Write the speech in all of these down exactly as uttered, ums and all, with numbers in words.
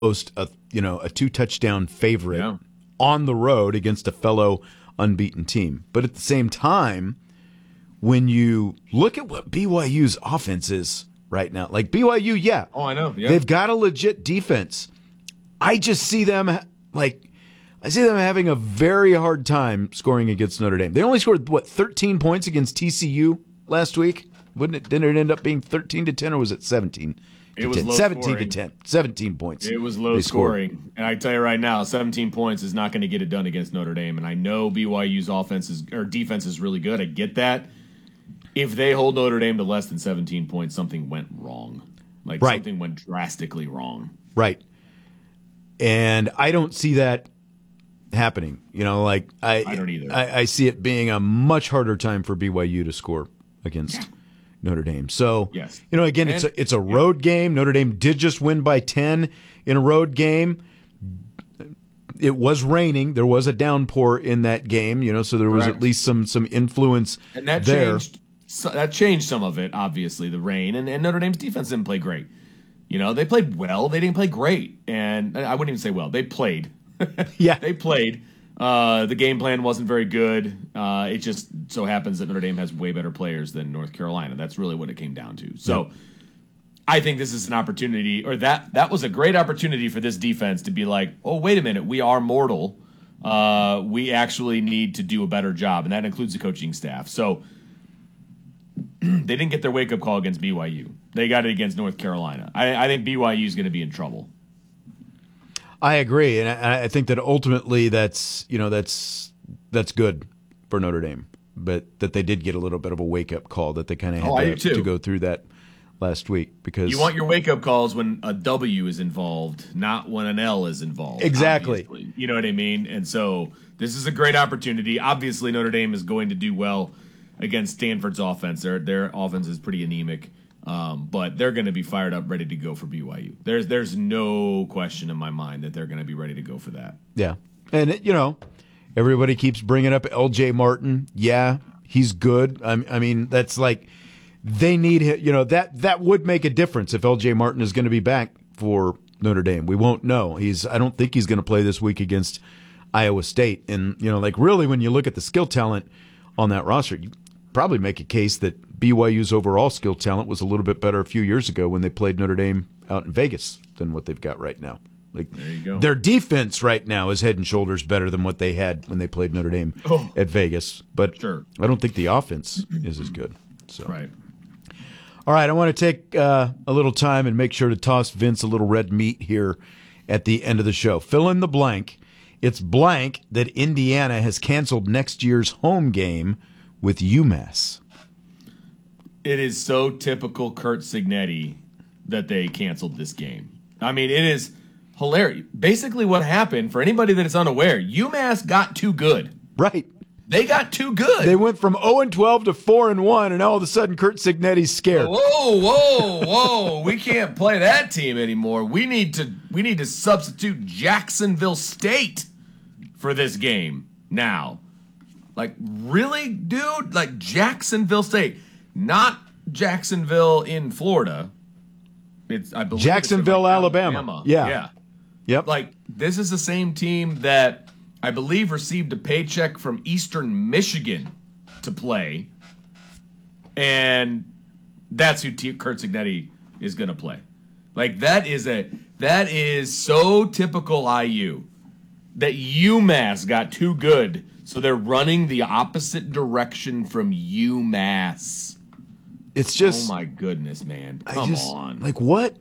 almost a you know a two touchdown favorite Yeah. on the road against a fellow unbeaten team. But at the same time, when you look at what B Y U's offense is right now, like B Y U, yeah, Oh, I know. Yeah. they've got a legit defense. I just see them like I see them having a very hard time scoring against Notre Dame. They only scored what thirteen points against T C U last week. Wouldn't it? Didn't it end up being thirteen to ten, or was it seventeen? It was low seventeen scoring. to ten. seventeen points. It was low they scored. scoring. And I tell you right now, seventeen points is not going to get it done against Notre Dame. And I know B Y U's offense is, or defense is really good. I get that. If they hold Notre Dame to less than seventeen points, something went wrong. Like Right. something went drastically wrong. Right. And I don't see that happening. You know, like I, I don't either. I, I see it being a much harder time for B Y U to score against Notre Dame. So, Yes. you know, again, it's And- a it's a road game. Notre Dame did just win by ten in a road game. It was raining. There was a downpour in that game, you know, so there was Correct. at least some some influence And that there. changed so, that changed some of it, obviously, the rain. And, and Notre Dame's defense didn't play great. You know, they played well. They didn't play great. And I wouldn't even say well. They played. Yeah. They played. Uh, the game plan wasn't very good. Uh, it just so happens that Notre Dame has way better players than North Carolina. That's really what it came down to. So Yep. I think this is an opportunity, or that that was a great opportunity for this defense to be like, oh, wait a minute, we are mortal. Uh, we actually need to do a better job, and that includes the coaching staff. So they didn't get their wake-up call against B Y U. They got it against North Carolina. I, I think B Y U is going to be in trouble. I agree, and I, I think that ultimately that's you know that's that's good for Notre Dame, but that they did get a little bit of a wake up call that they kind of had Oh, I to, do too. to go through that last week because You want your wake-up calls when a W is involved, not when an L is involved. Exactly. Obviously. You know what I mean? And so this is a great opportunity. Obviously, Notre Dame is going to do well against Stanford's offense. Their their offense is pretty anemic, um, but they're going to be fired up, ready to go for B Y U. There's there's no question in my mind that they're going to be ready to go for that. yeah, and it, you know everybody keeps bringing up L J Martin. Yeah, he's good. I, I mean that's like they need him. You know that that would make a difference if L J Martin is going to be back for Notre Dame. We won't know. He's I don't think he's going to play this week against Iowa State. And you know like really when you look at the skill talent on that roster, you probably make a case that B Y U's overall skill talent was a little bit better a few years ago when they played Notre Dame out in Vegas than what they've got right now. Like There you go. their defense right now is head and shoulders better than what they had when they played Notre Dame Oh. at Vegas. But Sure. I don't think the offense is as good. So Right. all right, I want to take uh, a little time and make sure to toss Vince a little red meat here at the end of the show. Fill in the blank. It's blank that Indiana has canceled next year's home game with UMass. It is so typical Kurt Signetti that they canceled this game. I mean, it is hilarious. Basically what happened, for anybody that is unaware, UMass got too good. Right. They got too good. They went from oh and twelve to four and one, and all of a sudden Kurt Signetti's scared. Whoa, whoa, whoa! We can't play that team anymore. We need to we need to substitute Jacksonville State for this game now. Like, really, dude? Like Jacksonville State, not Jacksonville in Florida. It's I believe it's in, Jacksonville, like, Alabama. Yeah. yeah. Yep. Like, this is the same team that I believe received a paycheck from Eastern Michigan to play. And that's who T- Kurt Signetti is going to play. Like, that is a that is so typical I U that UMass got too good, so they're running the opposite direction from UMass. It's just Oh my goodness, man! I Come just, on, like what?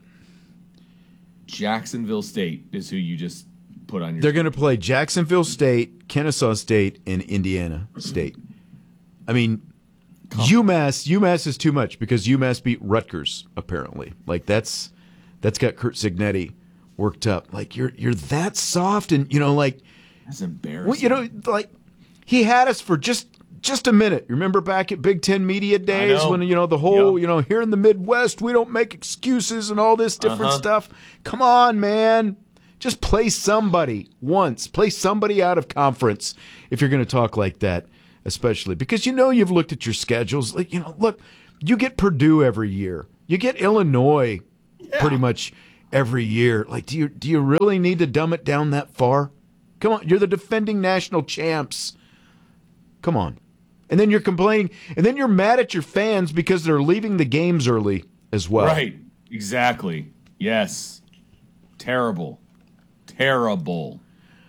Jacksonville State is who you just put on your. They're going to play Jacksonville State, Kennesaw State, and Indiana State. I mean, UMass UMass is too much because UMass beat Rutgers apparently. Like that's that's got Kurt Signetti worked up. Like you're you're that soft, and you know like That's embarrassing. well, you know like he had us for just just a minute. Remember back at Big Ten Media Days know. when you know the whole Yep. you know here in the Midwest we don't make excuses and all this different Uh-huh. stuff. Come on, man. Just play somebody once. Play somebody out of conference if you're going to talk like that, especially because you know you've looked at your schedules. Like, you know, look, you get Purdue every year. You get Illinois pretty much every year. Like, do you do you really need to dumb it down that far? Come on, you're the defending national champs. Come on. And then you're complaining, and then you're mad at your fans because they're leaving the games early as well. Right. Exactly. Yes. Terrible. Terrible.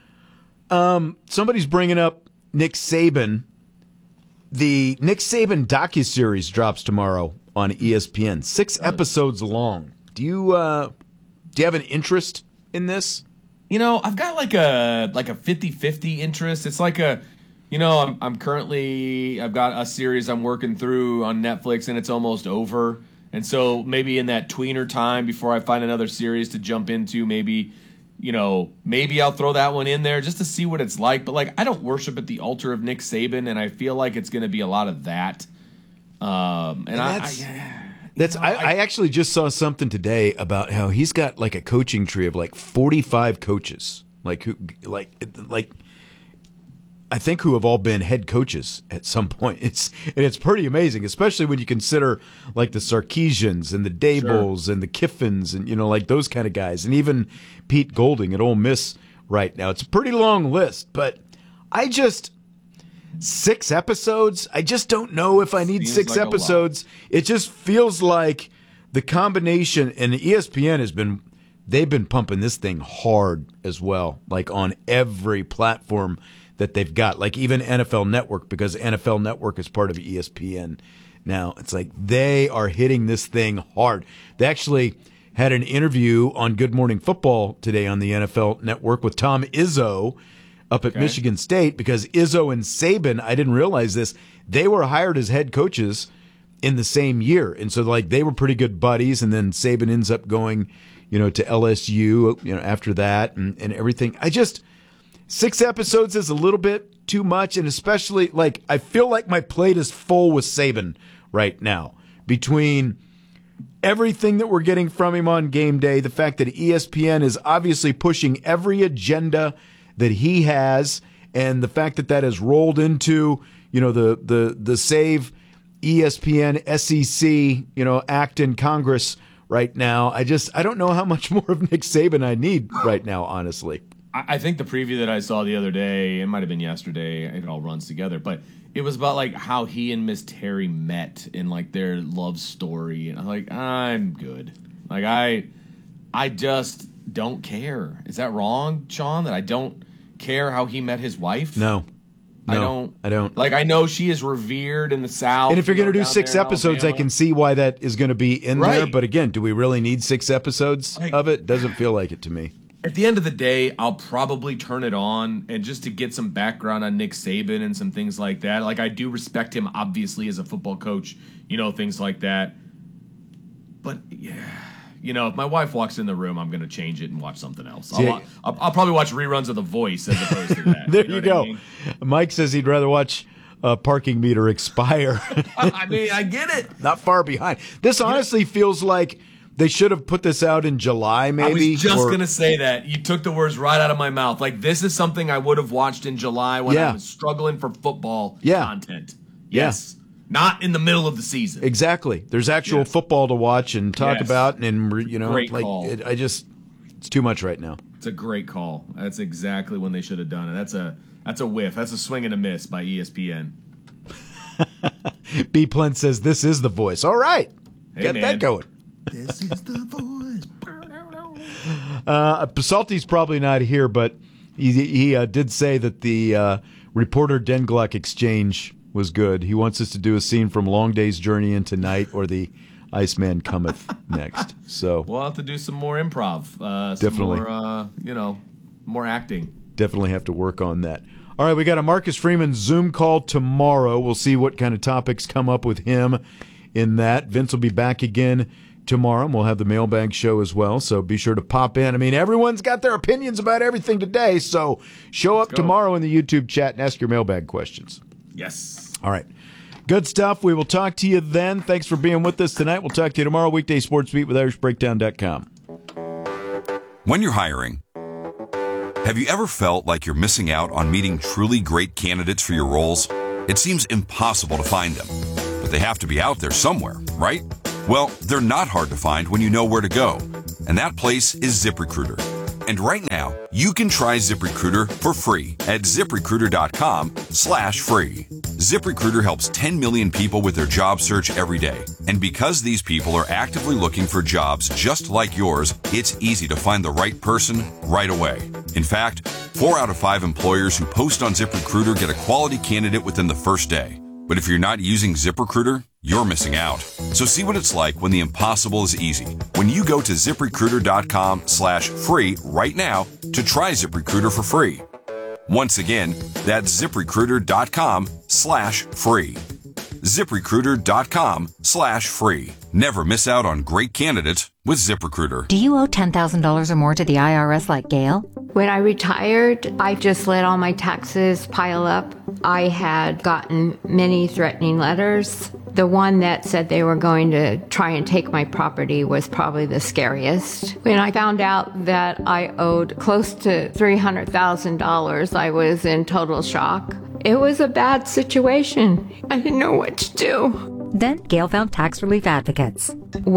Um, somebody's bringing up Nick Saban. The Nick Saban docuseries drops tomorrow on E S P N. Six episodes long. Do you uh, do you have an interest in this? You know, I've got like a like a fifty-fifty interest. It's like a, you know, I'm I'm currently I've got a series I'm working through on Netflix and it's almost over. And so maybe in that tweener time before I find another series to jump into, maybe, you know, maybe I'll throw that one in there just to see what it's like. But like, I don't worship at the altar of Nick Saban, and I feel like it's going to be a lot of that. Um, and, and I, that's, I that's know, I, I, I actually just saw something today about how he's got like a coaching tree of like forty-five coaches, like who, like, like. I think who have all been head coaches at some point. It's and it's pretty amazing, especially when you consider like the Sarkisians and the Dables sure. and the Kiffins and, you know, like those kind of guys, and even Pete Golding at Ole Miss right now. It's a pretty long list, but I just six episodes. I just don't know if I need Seems six like episodes. It just feels like the combination, and E S P N has been they've been pumping this thing hard as well, like on every platform that they've got, like even N F L Network, because N F L Network is part of E S P N now. It's like they are hitting this thing hard. They actually had an interview on Good Morning Football today on the N F L Network with Tom Izzo up at okay. Michigan State, because Izzo and Saban, I didn't realize this, they were hired as head coaches in the same year. And so like they were pretty good buddies, and then Saban ends up going, you know, to L S U, you know, after that and, and everything. I just Six episodes is a little bit too much, and especially, like, I feel like my plate is full with Saban right now. Between everything that we're getting from him on game day, the fact that E S P N is obviously pushing every agenda that he has, and the fact that that has rolled into, you know, the the the Save E S P N S E C, you know, act in Congress right now. I just, I don't know how much more of Nick Saban I need right now, honestly. I think the preview that I saw the other day, it might have been yesterday, it all runs together, but it was about like how he and Miss Terry met in like their love story. And I'm like, I'm good. Like I I just don't care. Is that wrong, Sean? That I don't care how he met his wife? No. I no, don't. I don't. Like, I know she is revered in the South. And if you're going to know, do six episodes, Alabama. I can see why that is going to be in right. there. But again, do we really need six episodes like, of it? Doesn't feel like it to me. At the end of the day, I'll probably turn it on, and just to get some background on Nick Saban and some things like that. Like, I do respect him, obviously, as a football coach, you know, things like that. But, yeah, you know, if my wife walks in the room, I'm going to change it and watch something else. I'll, Yeah. I'll, I'll probably watch reruns of The Voice as opposed to that. There you, know you go. I mean? Mike says he'd rather watch a parking meter expire. I mean, I get it. Not far behind. This honestly feels like they should have put this out in July, maybe. I was just or, going to say that. You took the words right out of my mouth. Like, this is something I would have watched in July when Yeah. I was struggling for football Yeah. content. Yes. Yeah. Not in the middle of the season. Exactly. There's actual Yes. football to watch and talk Yes. about, and you know, Great like call. it, I just, it's too much right now. It's a great call. That's exactly when they should have done it. That's a that's a whiff. That's a swing and a miss by E S P N. B. Plent says this is The Voice. All right, Hey, get man. that going. This is the voice. Uh, Basalti's probably not here, but he he uh, did say that the uh, reporter Dengluck exchange was good. He wants us to do a scene from Long Day's Journey into Night or The Iceman Cometh next. So We'll have to do some more improv. Uh, some Definitely. More, uh, you know, more acting. definitely have to work on that. All right, we got a Marcus Freeman Zoom call tomorrow. We'll see what kind of topics come up with him in that. Vince will be back again tomorrow, and we'll have the mailbag show as well, so be sure to pop in. I mean, everyone's got their opinions about everything today, so show up go. tomorrow in the YouTube chat and ask your mailbag questions. Yes. All right. Good stuff. We will talk to you then. Thanks for being with us tonight. We'll talk to you tomorrow, Weekday Sports Beat with Irish Breakdown dot com. When you're hiring, have you ever felt like you're missing out on meeting truly great candidates for your roles? It seems impossible to find them, but they have to be out there somewhere, right? Well, they're not hard to find when you know where to go. and that place is ZipRecruiter. And right now, you can try ZipRecruiter for free at ZipRecruiter.com slash free. ZipRecruiter helps ten million people with their job search every day. And because these people are actively looking for jobs just like yours, it's easy to find the right person right away. In fact, four out of five employers who post on ZipRecruiter get a quality candidate within the first day. But if you're not using ZipRecruiter, you're missing out. So see what it's like when the impossible is easy. When you go to ZipRecruiter.com slash free right now to try ZipRecruiter for free. Once again, that's ZipRecruiter.com slash free. ZipRecruiter.com slash free. Never miss out on great candidates with ZipRecruiter. Do you owe ten thousand dollars or more to the I R S like Gail? When I retired, I just let all my taxes pile up. I had gotten many threatening letters. The one that said they were going to try and take my property was probably the scariest. When I found out that I owed close to three hundred thousand dollars, I was in total shock. It was a bad situation. I didn't know what to do. Then Gail found tax relief advocates.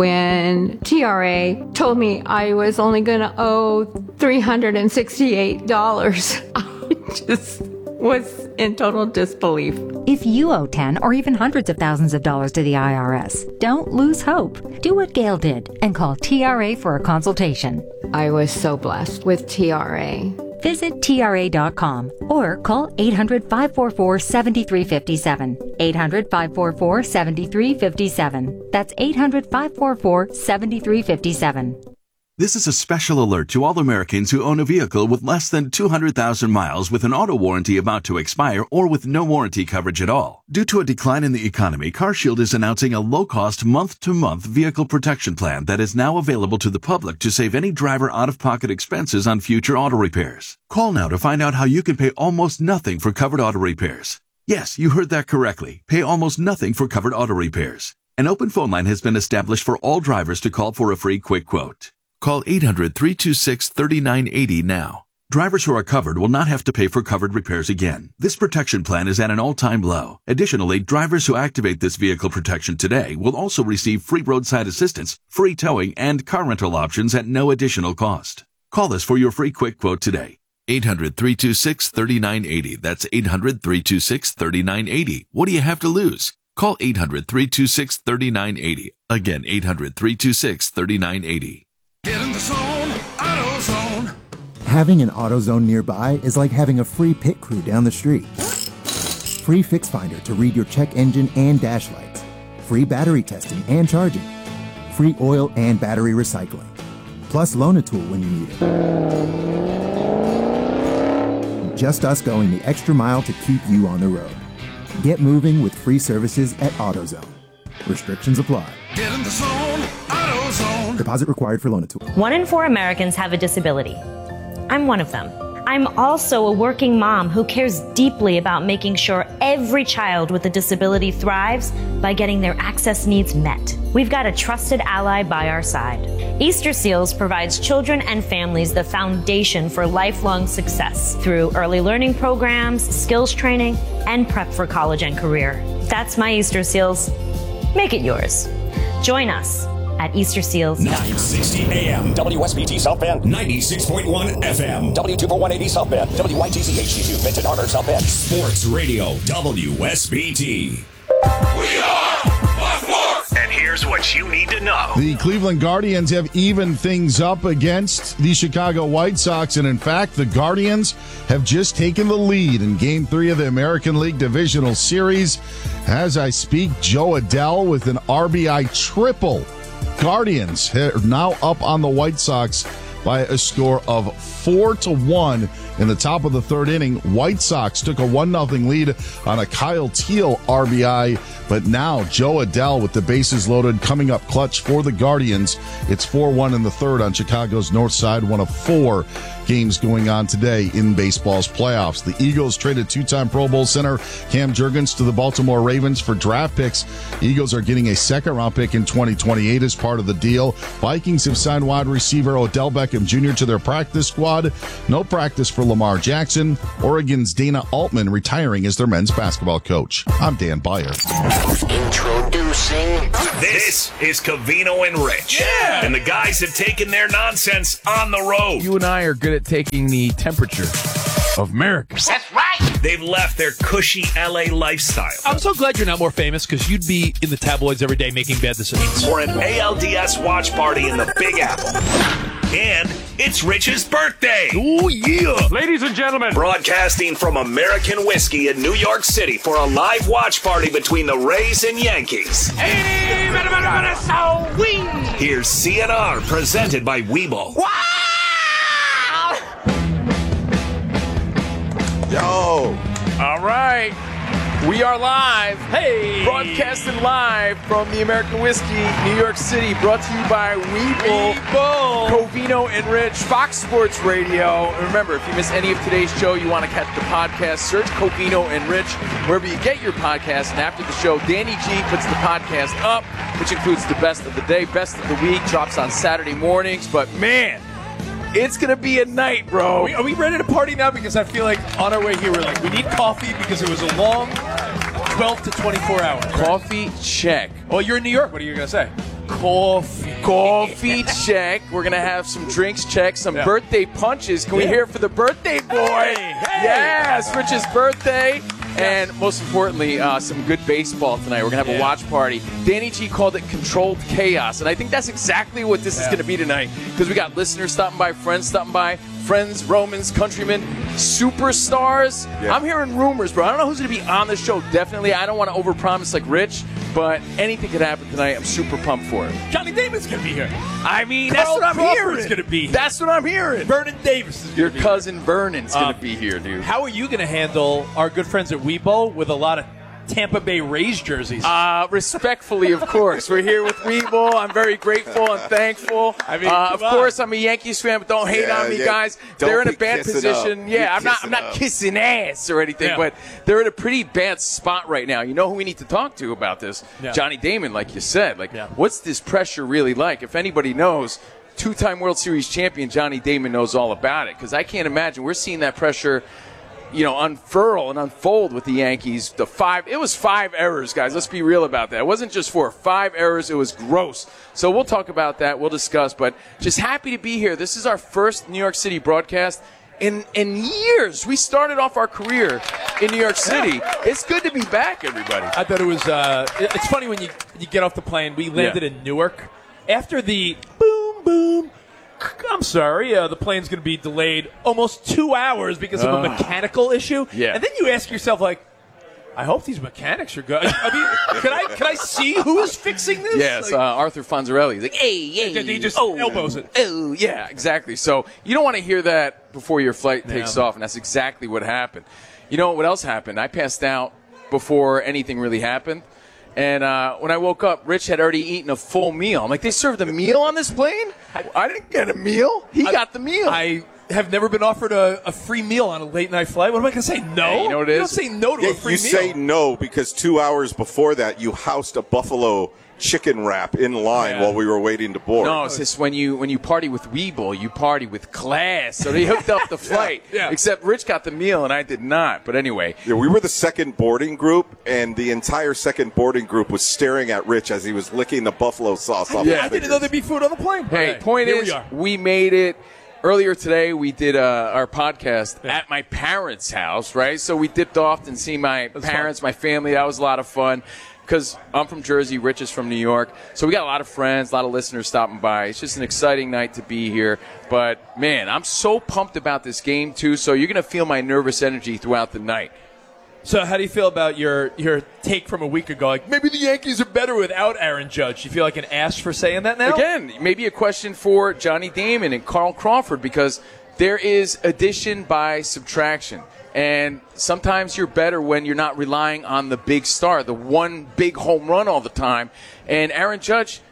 When T R A told me I was only going to owe three hundred sixty-eight dollars, I just was in total disbelief. If you owe ten or even hundreds of thousands of dollars to the I R S, don't lose hope. Do what Gail did and call T R A for a consultation. I was so blessed with T R A. Visit T R A dot com or call eight hundred, five four four, seven three five seven. eight hundred, five four four, seven three five seven. That's eight hundred, five four four, seven three five seven. This is a special alert to all Americans who own a vehicle with less than two hundred thousand miles with an auto warranty about to expire or with no warranty coverage at all. Due to a decline in the economy, CarShield is announcing a low-cost month-to-month vehicle protection plan that is now available to the public to save any driver out-of-pocket expenses on future auto repairs. Call now to find out how you can pay almost nothing for covered auto repairs. Yes, you heard that correctly. Pay almost nothing for covered auto repairs. An open phone line has been established for all drivers to call for a free quick quote. Call eight hundred, three two six, three nine eight zero now. Drivers who are covered will not have to pay for covered repairs again. This protection plan is at an all-time low. Additionally, drivers who activate this vehicle protection today will also receive free roadside assistance, free towing, and car rental options at no additional cost. Call us for your free quick quote today. eight hundred, three two six, three nine eight zero. That's eight hundred, three two six, three nine eight zero. What do you have to lose? Call eight hundred, three two six, three nine eight zero. Again, eight hundred, three two six, three nine eight zero. Get in the zone, AutoZone. Having an AutoZone nearby is like having a free pit crew down the street. Free Fix Finder to read your check engine and dash lights. Free battery testing and charging. Free oil and battery recycling. Plus Loan-A-Tool when you need it. Just us going the extra mile to keep you on the road. Get moving with free services at AutoZone. Restrictions apply. Get in the zone, AutoZone. Deposit required for Loan-A-Tool. One in four Americans have a disability. I'm one of them. I'm also a working mom who cares deeply about making sure every child with a disability thrives by getting their access needs met. We've got a trusted ally by our side. Easter Seals provides children and families the foundation for lifelong success through early learning programs, skills training, and prep for college and career. That's my Easter Seals. Make it yours. Join us at Easter Seals. nine sixty A M W S B T South Bend, ninety-six point one F M W two forty-one eighty South Bend, W Y T Z H D two Benton Harbor South Bend. Sports Radio W S B T. We are Fox Sports. And here's what you need to know. The Cleveland Guardians have evened things up against the Chicago White Sox, and in fact, the Guardians have just taken the lead in Game three of the American League Divisional Series. As I speak, Joe Adell with an R B I triple. Guardians are now up on the White Sox by a score of four to one in the top of the third inning. White Sox took a one nothing lead on a Kyle Teel R B I, but now Joe Adell with the bases loaded coming up clutch for the Guardians. It's four one in the third on Chicago's north side, one of four games going on today in baseball's playoffs. The Eagles traded two-time Pro Bowl center Cam Jurgens to the Baltimore Ravens for draft picks. Eagles are getting a second-round pick in twenty twenty-eight as part of the deal. Vikings have signed wide receiver Odell Beckham Beckham Junior to their practice squad. No practice for Lamar Jackson. Oregon's Dana Altman retiring as their men's basketball coach. I'm Dan Beyer. Introducing. This is Covino and Rich. Yeah. And the guys have taken their nonsense on the road. You and I are good at taking the temperature of America. That's right. They've left their cushy L A lifestyle. I'm so glad you're not more famous, because you'd be in the tabloids every day making bad decisions. For an A L D S watch party in the Big Apple. And it's Rich's birthday. Oh, yeah. Ladies and gentlemen, broadcasting from American Whiskey in New York City for a live watch party between the Rays and Yankees. Hey, so we. Here's C N R presented by Weeble. Wow! Yo. All right. We are live. Hey. Broadcasting live from the American Whiskey, New York City. Brought to you by Weeble. Weeble. Covino and Rich, Fox Sports Radio. And remember, if you miss any of today's show, you want to catch the podcast, search Covino and Rich wherever you get your podcast. And after the show, Danny G puts the podcast up, which includes the best of the day, best of the week, drops on Saturday mornings. But, man, it's going to be a night, bro. Are we, are we ready to party now? Because I feel like on our way here, we're like, we need coffee because it was a long twelve to twenty-four hours. Coffee, check. Well, you're in New York. What are you going to say? Coffee. Coffee, check. We're going to have some drinks, check. Some yeah. birthday punches. Can yeah. we hear it for the birthday boy? Hey, hey. Yes, Rich's birthday. And most importantly, uh, some good baseball tonight. We're going to have yeah. a watch party. Danny G called it controlled chaos. And I think that's exactly what this yeah. is going to be tonight. Because we got listeners stopping by, friends stopping by, friends, Romans, countrymen, superstars. Yeah. I'm hearing rumors, bro. I don't know who's going to be on the show. Definitely, I don't want to overpromise like Rich, but anything could happen tonight. I'm super pumped for it. Johnny Damon's going to be here. I mean, Carl that's what I'm Crawford's hearing. going to be here. That's what I'm hearing. Vernon Davis is Your be cousin here. Vernon's going to um, be here, dude. How are you going to handle our good friends at Weebo with a lot of Tampa Bay Rays jerseys? Uh, respectfully, of course. We're here with Weeble. I'm very grateful and thankful. I mean, uh, of on. course, I'm a Yankees fan, but don't hate yeah, on me, yeah. guys. Don't they're in a bad position. Up. Yeah, You're I'm not. I'm not up. kissing ass or anything, yeah. but they're in a pretty bad spot right now. You know who we need to talk to about this? Yeah. Johnny Damon, like you said. Like, yeah. what's this pressure really like? If anybody knows, two-time World Series champion Johnny Damon knows all about it. Because I can't imagine we're seeing that pressure, you know, unfurl and unfold with the Yankees. The five, it was five errors, guys. Let's be real about that. It wasn't just four. Five errors. It was gross. So we'll talk about that. We'll discuss. But just happy to be here. This is our first New York City broadcast in in years. We started off our career in New York City. Yeah. It's good to be back, everybody. I thought it was. Uh, it's funny when you you get off the plane. We landed Yeah. in Newark after the boom boom. I'm sorry, uh, the plane's going to be delayed almost two hours because of a Uh, mechanical issue. yeah. And then you ask yourself, like, I hope these mechanics are good. I mean, can I can I see who is fixing this? Yes, Like, uh, Arthur Fonzarelli. He's like, hey, hey. he just oh, elbows it. Oh, yeah, exactly. So you don't want to hear that before your flight takes Yeah. off, and that's exactly what happened. You know what else happened? I passed out before anything really happened. And uh, when I woke up, Rich had already eaten a full meal. I'm like, they served a meal on this plane? I didn't get a meal. He I, got the meal. I have never been offered a, a free meal on a late night flight. What am I going to say? No. Hey, you know what it You is? don't say no to Yeah, a free you meal. say no because two hours before that, you housed a buffalo chicken wrap in line Yeah. while we were waiting to board. No, it's just when you when you party with Weeble, you party with class. So they hooked up the flight. Yeah. Except Rich got the meal and I did not. But anyway, Yeah, we were the second boarding group, and the entire second boarding group was staring at Rich as he was licking the buffalo sauce off Yeah, his I didn't fingers. know there'd be food on the plane. hey, All right, point here is, we, are. we made it. Earlier today, we did uh, our podcast at my parents' house, right? So we dipped off and see my That's parents, my family. That was a lot of fun. Because I'm from Jersey, Rich is from New York. So we got a lot of friends, a lot of listeners stopping by. It's just an exciting night to be here. But, man, I'm so pumped about this game, too. So you're going to feel my nervous energy throughout the night. So how do you feel about your your take from a week ago? Like, maybe the Yankees are better without Aaron Judge. Do you feel like an ass for saying that now? Again, maybe a question for Johnny Damon and Carl Crawford, because there is addition by subtraction. And sometimes you're better when you're not relying on the big star, the one big home run all the time. And Aaron Judge,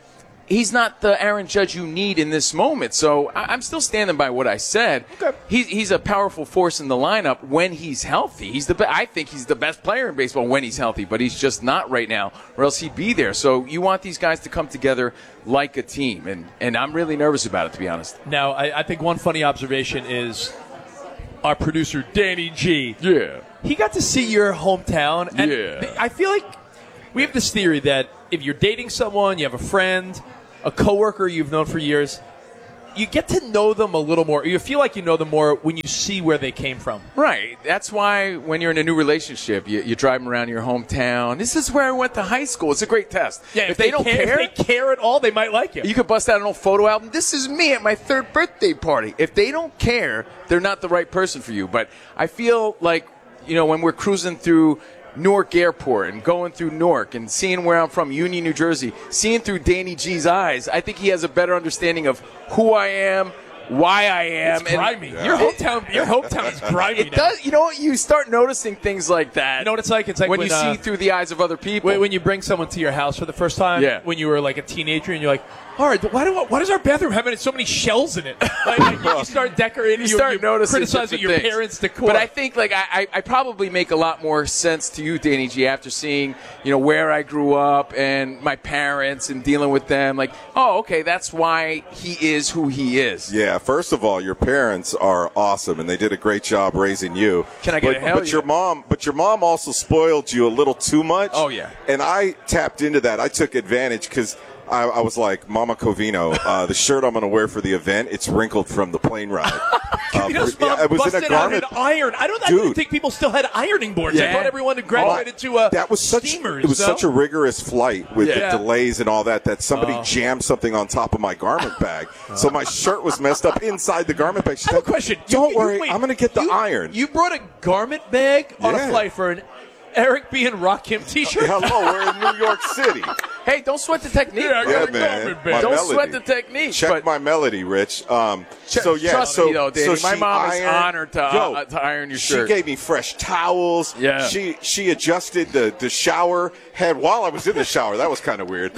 he's not the Aaron Judge you need in this moment. So I- I'm still standing by what I said. Okay. He- he's a powerful force in the lineup when he's healthy. He's the be- I think he's the best player in baseball when he's healthy, but he's just not right now, or else he'd be there. So you want these guys to come together like a team, and, and I'm really nervous about it, to be honest. Now, I, I think one funny observation is our producer, Danny G. Yeah. He got to see your hometown, and Yeah. th- I feel like we have this theory that if you're dating someone, you have a friend, a coworker you've known for years, you get to know them a little more. You feel like you know them more when you see where they came from. Right. That's why when you're in a new relationship, you, you're driving around your hometown. This is where I went to high school. It's a great test. Yeah, if, if they, they don't care, care, if they care at all, they might like you. You could bust out an old photo album. This is me at my third birthday party. If they don't care, they're not the right person for you. But I feel like, you know, when we're cruising through Newark Airport and going through Newark and seeing where I'm from, Union, New Jersey, seeing through Danny G's eyes, I think he has a better understanding of who I am, why I am. It's grimy. And your hometown, your hometown is grimy. It now. does. You know what? You start noticing things like that. You know what it's like? It's like when, when you uh, see through the eyes of other people. When, when you bring someone to your house for the first time. Yeah. When you were like a teenager and you're like, all right, why do why does our bathroom have so many shells in it? Like, like, you start decorating. You start you're noticing criticizing your things. parents' decor. But I think like I, I, I probably make a lot more sense to you, Danny G, after seeing you know where I grew up and my parents and dealing with them. Like, oh, okay, that's why he is who he is. Yeah. First of all, your parents are awesome, and they did a great job raising you. Can I get but, a hell But yeah? your mom, but your mom also spoiled you a little too much. Oh yeah. And I tapped into that. I took advantage because I, I was like, Mama Covino, uh, the shirt I'm going to wear for the event, it's wrinkled from the plane ride. Covino's Um, mom yeah, it was in busted a garment. out an iron. I don't I Dude. didn't think people still had ironing boards. I Yeah. thought everyone had graduated to uh, that was such steamers. it was no? such a rigorous flight with Yeah. the delays and all that that somebody Oh. jammed something on top of my garment bag, so my shirt was messed up inside the garment bag. She I have a said, question. Don't You- you- worry, wait, I'm going to get the you- iron. You brought a garment bag on Yeah. a flight for an Eric B. and Rakim T-shirt? Hello, we're in New York City. Hey, don't sweat the technique. Yeah, I Yeah, got a man. garment My bag. Don't melody. sweat the technique. Check but my melody, Rich. Um, Ch- so yeah, trust so me though, Danny. so My she mom is ironed- honored to, Yo, uh, to iron your she shirt. gave me fresh towels. Yeah. She she adjusted the the shower head while I was in the shower. That was kind of weird.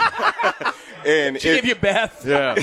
And She it, gave you a bath. Yeah.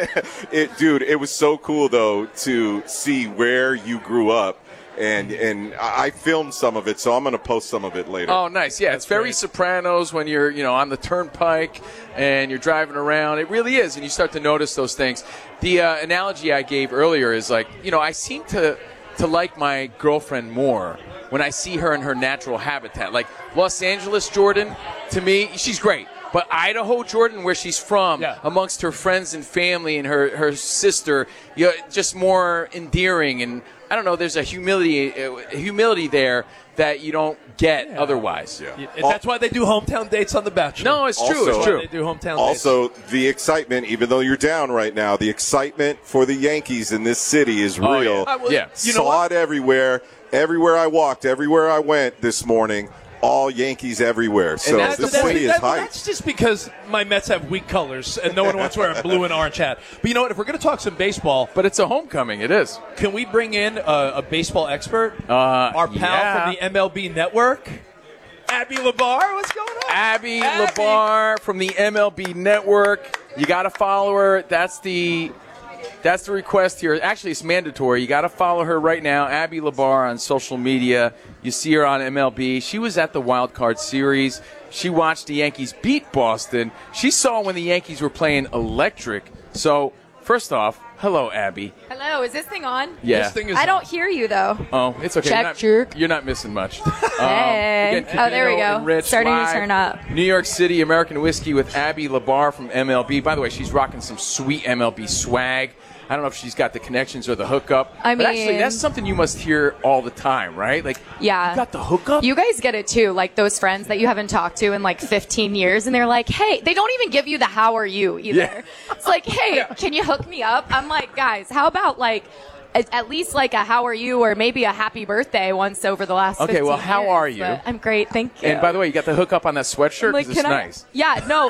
it, dude, it was so cool though to see where you grew up. And and I filmed some of it, so I'm going to post some of it later. Oh, nice. Yeah, it's very Sopranos when you're, you know, on the turnpike and you're driving around. It really is, and you start to notice those things. The uh, analogy I gave earlier is like, you know, I seem to to like my girlfriend more when I see her in her natural habitat. Like Los Angeles Jordan, to me, she's great. But Idaho Jordan, where she's from, Yeah. amongst her friends and family and her, her sister, you know, just more endearing. And I don't know, there's a humility uh, humility there that you don't get otherwise. Yeah. And that's why they do hometown dates on The Bachelor. No, it's true. Also- It's true. They do hometown Also, the excitement, even though you're down right now, the excitement for the Yankees in this city is Oh, real. yeah. I will- Yeah. you know Saw what? it everywhere. Everywhere I walked, everywhere I went this morning, all Yankees everywhere. So that's- this that's, city is that- hyped. that's just because my Mets have weak colors and no one wants to wear a blue and orange hat. But you know what? If we're going to talk some baseball, But it's a homecoming. It is. can we bring in a, a baseball expert? Uh, Our pal yeah. from the M L B Network, Abby Labar. What's going on? Abby Labar from the M L B Network. You got to follow her. That's the that's the request here. Actually, it's mandatory. You got to follow her right now, Abby Labar, on social media. You see her on M L B. She was at the Wild Card Series. She watched the Yankees beat Boston. She saw when the Yankees were playing electric. So, first off, hello, Abby. Hello, is this thing on? Yeah. This thing is I don't hear you though. Oh, it's okay. Check, you're, not, jerk. you're not missing much. Um, Hey. again, Oh, there we Covino go. and Rich Starting to live. turn up. New York City American Whiskey with Abby Labar from M L B. By the way, she's rocking some sweet M L B swag. I don't know if she's got the connections or the hookup. I but actually, mean- that's something you must hear all the time, right? Like, Yeah. you got the hookup? You guys get it too, like those friends that you haven't talked to in like fifteen years, and they're like, hey, they don't even give you the how are you either. Yeah. It's like, hey, can you hook me up? I'm like, guys, how about like, at, at least like a how are you or maybe a happy birthday once over the last Okay, well, fifteen how years, are you? but I'm great, thank you. And by the way, you got the hook up on that sweatshirt Like, because it's can I- nice. Yeah, no,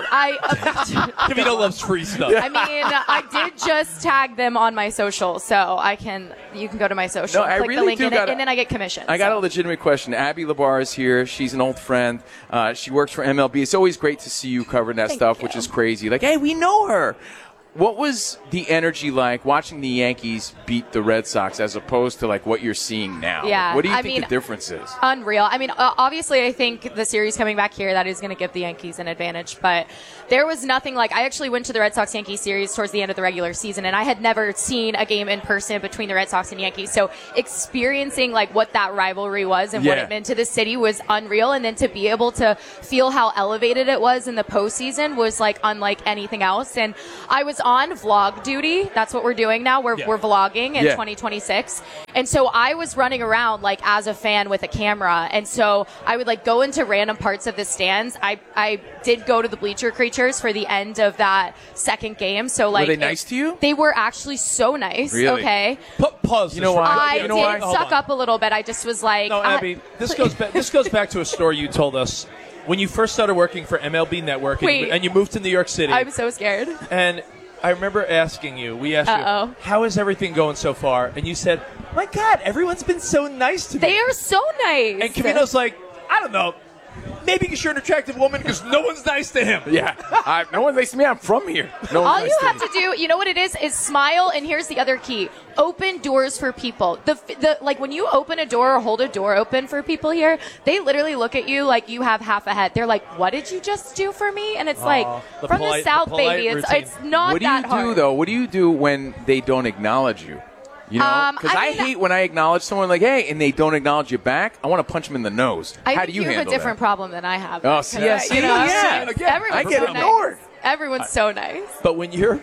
I. Kavito loves free stuff. I mean, I did just tag them on my social, so I can. You can go to my social, No, I click really the link, do in it, gotta- and then I get commission. I got so. a legitimate question. Abby Labar is here. She's an old friend. Uh, she works for M L B. It's always great to see you covering that Thank stuff, you. which is crazy. Like, hey, we know her. What was the energy like watching the Yankees beat the Red Sox as opposed to like what you're seeing now? Yeah, What do you I think mean, the difference is? Unreal. I mean, uh, obviously, I think the series coming back here, that is going to give the Yankees an advantage. But there was nothing like, I actually went to the Red Sox-Yankees series towards the end of the regular season, and I had never seen a game in person between the Red Sox and Yankees. So experiencing like what that rivalry was and what Yeah. it meant to the city was unreal. And then to be able to feel how elevated it was in the postseason was like unlike anything else. And I was on vlog duty. That's what we're doing now. We're, Yeah. we're vlogging in Yeah. twenty twenty-six. And so I was running around like as a fan with a camera. And so I would like go into random parts of the stands. I, I did go to the bleacher creatures for the end of that second game. So like they it- nice to you? They were actually so nice. Really? Okay. Pause. You know why? I You know did why? suck up a little bit. I just was like, No, uh, Abby, this goes back. This goes back to a story you told us when you first started working for M L B Network, and, Wait. you, and you moved to New York City. I'm so scared. And I remember asking you. We asked Uh-oh. you, "How is everything going so far?" And you said, "My God, everyone's been so nice to me." They are so nice. And Camino's like, "I don't know. Maybe because you're an attractive woman, because no one's nice to him." Yeah, I, no one's nice to me. I'm from here. No one's All nice you to have me. to do, you know what it is, is smile. And here's the other key: open doors for people. The the like when you open a door or hold a door open for people here, they literally look at you like you have half a head. They're like, "What did you just do for me?" And it's like Aw, the from polite- the South, the polite baby. It's routine. it's not What do that you hard. do though? What do you do when they don't acknowledge you? You know, Um, because I I, mean- hate when I acknowledge someone like, "Hey," and they don't acknowledge you back. I want to punch them in the nose. I How think do you, have handle a different that? problem than I have. Oh, because, see, yeah, uh, see, you know, yeah, everyone's yeah, everyone's I get so ignored. Nice. Everyone's so nice. But when you're,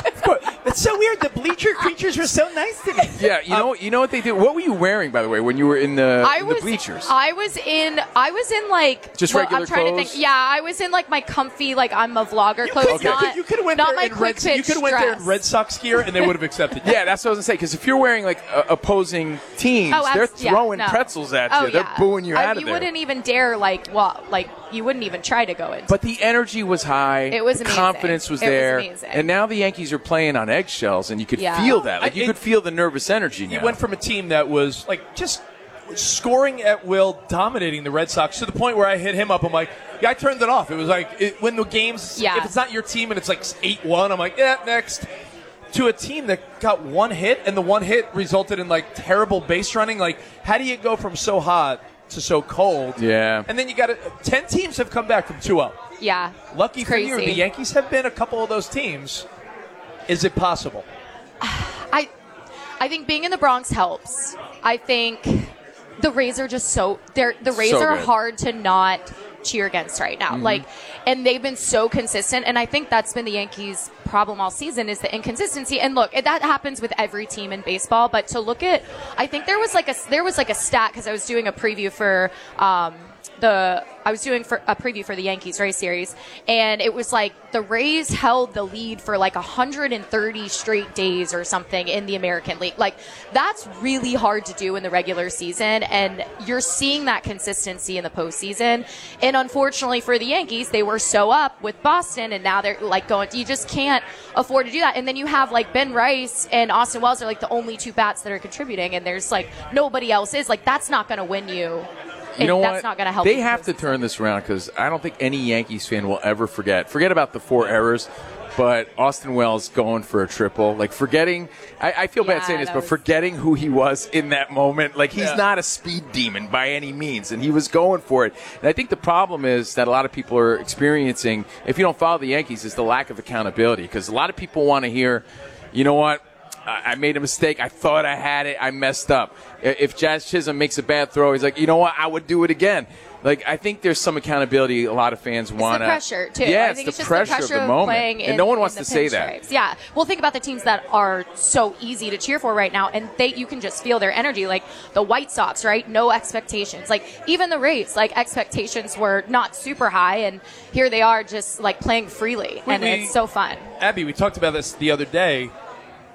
it's so weird. The bleacher creatures were so nice to me. Yeah, you know, you know what they do. What were you wearing, by the way, when you were in the, I in was the bleachers? I was in I was in like Just well, regular I'm trying clothes? to think. Yeah, I was in like my comfy like I'm a vlogger clothes. You could- Not, you could have went not there my in quick Red. pitch You could have went there in dress. Red Sox gear, and they would have accepted you. Yeah, that's what I was gonna say. Because if you're wearing like uh, opposing teams, Oh, they're abs- yeah, throwing no. pretzels at Oh, you. They're yeah. booing you I- out of You there. wouldn't even dare like well like you wouldn't even try to go in. But the energy was high. It was the amazing. confidence was It was there. amazing. And now the Yankees are playing on eggshells, and you could Yeah. feel that. Like I- you it- could feel the nervous energy now. You went from a team that was like just scoring at will, dominating the Red Sox to the point where I hit him up. I'm like, yeah, I turned it off. It was like it, when the games, Yeah. if it's not your team and it's like eight one, I'm like, yeah, next. To a team that got one hit, and the one hit resulted in like terrible base running. Like, how do you go from so hot to so cold? Yeah. And then you got to, ten teams have come back from two up. Yeah. Lucky It's for you, crazy. the Yankees have been a couple of those teams. Is it possible? I I think being in the Bronx helps. I think the Rays are just so they're the Rays So are good. hard to not cheer against right now. Mhm. Like and they've been so consistent, and I think that's been the Yankees' problem all season is the inconsistency. And look, that happens with every team in baseball, but to look at I think there was like a there was like a stat cuz I was doing a preview for um the I was doing for a preview for the Yankees Rays series, and it was like the Rays held the lead for like one hundred thirty straight days or something in the American League. Like that's really hard to do in the regular season, and you're seeing that consistency in the postseason. And unfortunately for the Yankees, they were so up with Boston, and now they're like going. You just can't afford to do that. And then you have like Ben Rice and Austin Wells are like the only two bats that are contributing, and there's like nobody else is. Like that's not going to win you. You know It- what? that's not going to help. They you have to turn this around because I don't think any Yankees fan will ever forget. Forget about the four errors, but Austin Wells going for a triple. Like forgetting, I, I feel bad Yeah, saying this, that but was- forgetting who he was in that moment. Like he's Yeah. not a speed demon by any means, and he was going for it. And I think the problem is that a lot of people are experiencing, if you don't follow the Yankees, is the lack of accountability because a lot of people want to hear, you know what? I I made a mistake. I thought I had it. I messed up. I- If Jazz Chisholm makes a bad throw, he's like, you know what? I would do it again. Like, I think there's some accountability a lot of fans want to. It's the pressure, too. Yeah, I it's think the it's just pressure, the pressure of the of moment. playing and in- no one wants in to the say that. pinstripes. Yeah. Well, think about the teams that are so easy to cheer for right now, and they you can just feel their energy. Like the White Sox, right? No expectations. Like even the Rays, like expectations were not super high, and here they are just like playing freely, Wait, and we- it's so fun. Abby, we talked about this the other day. If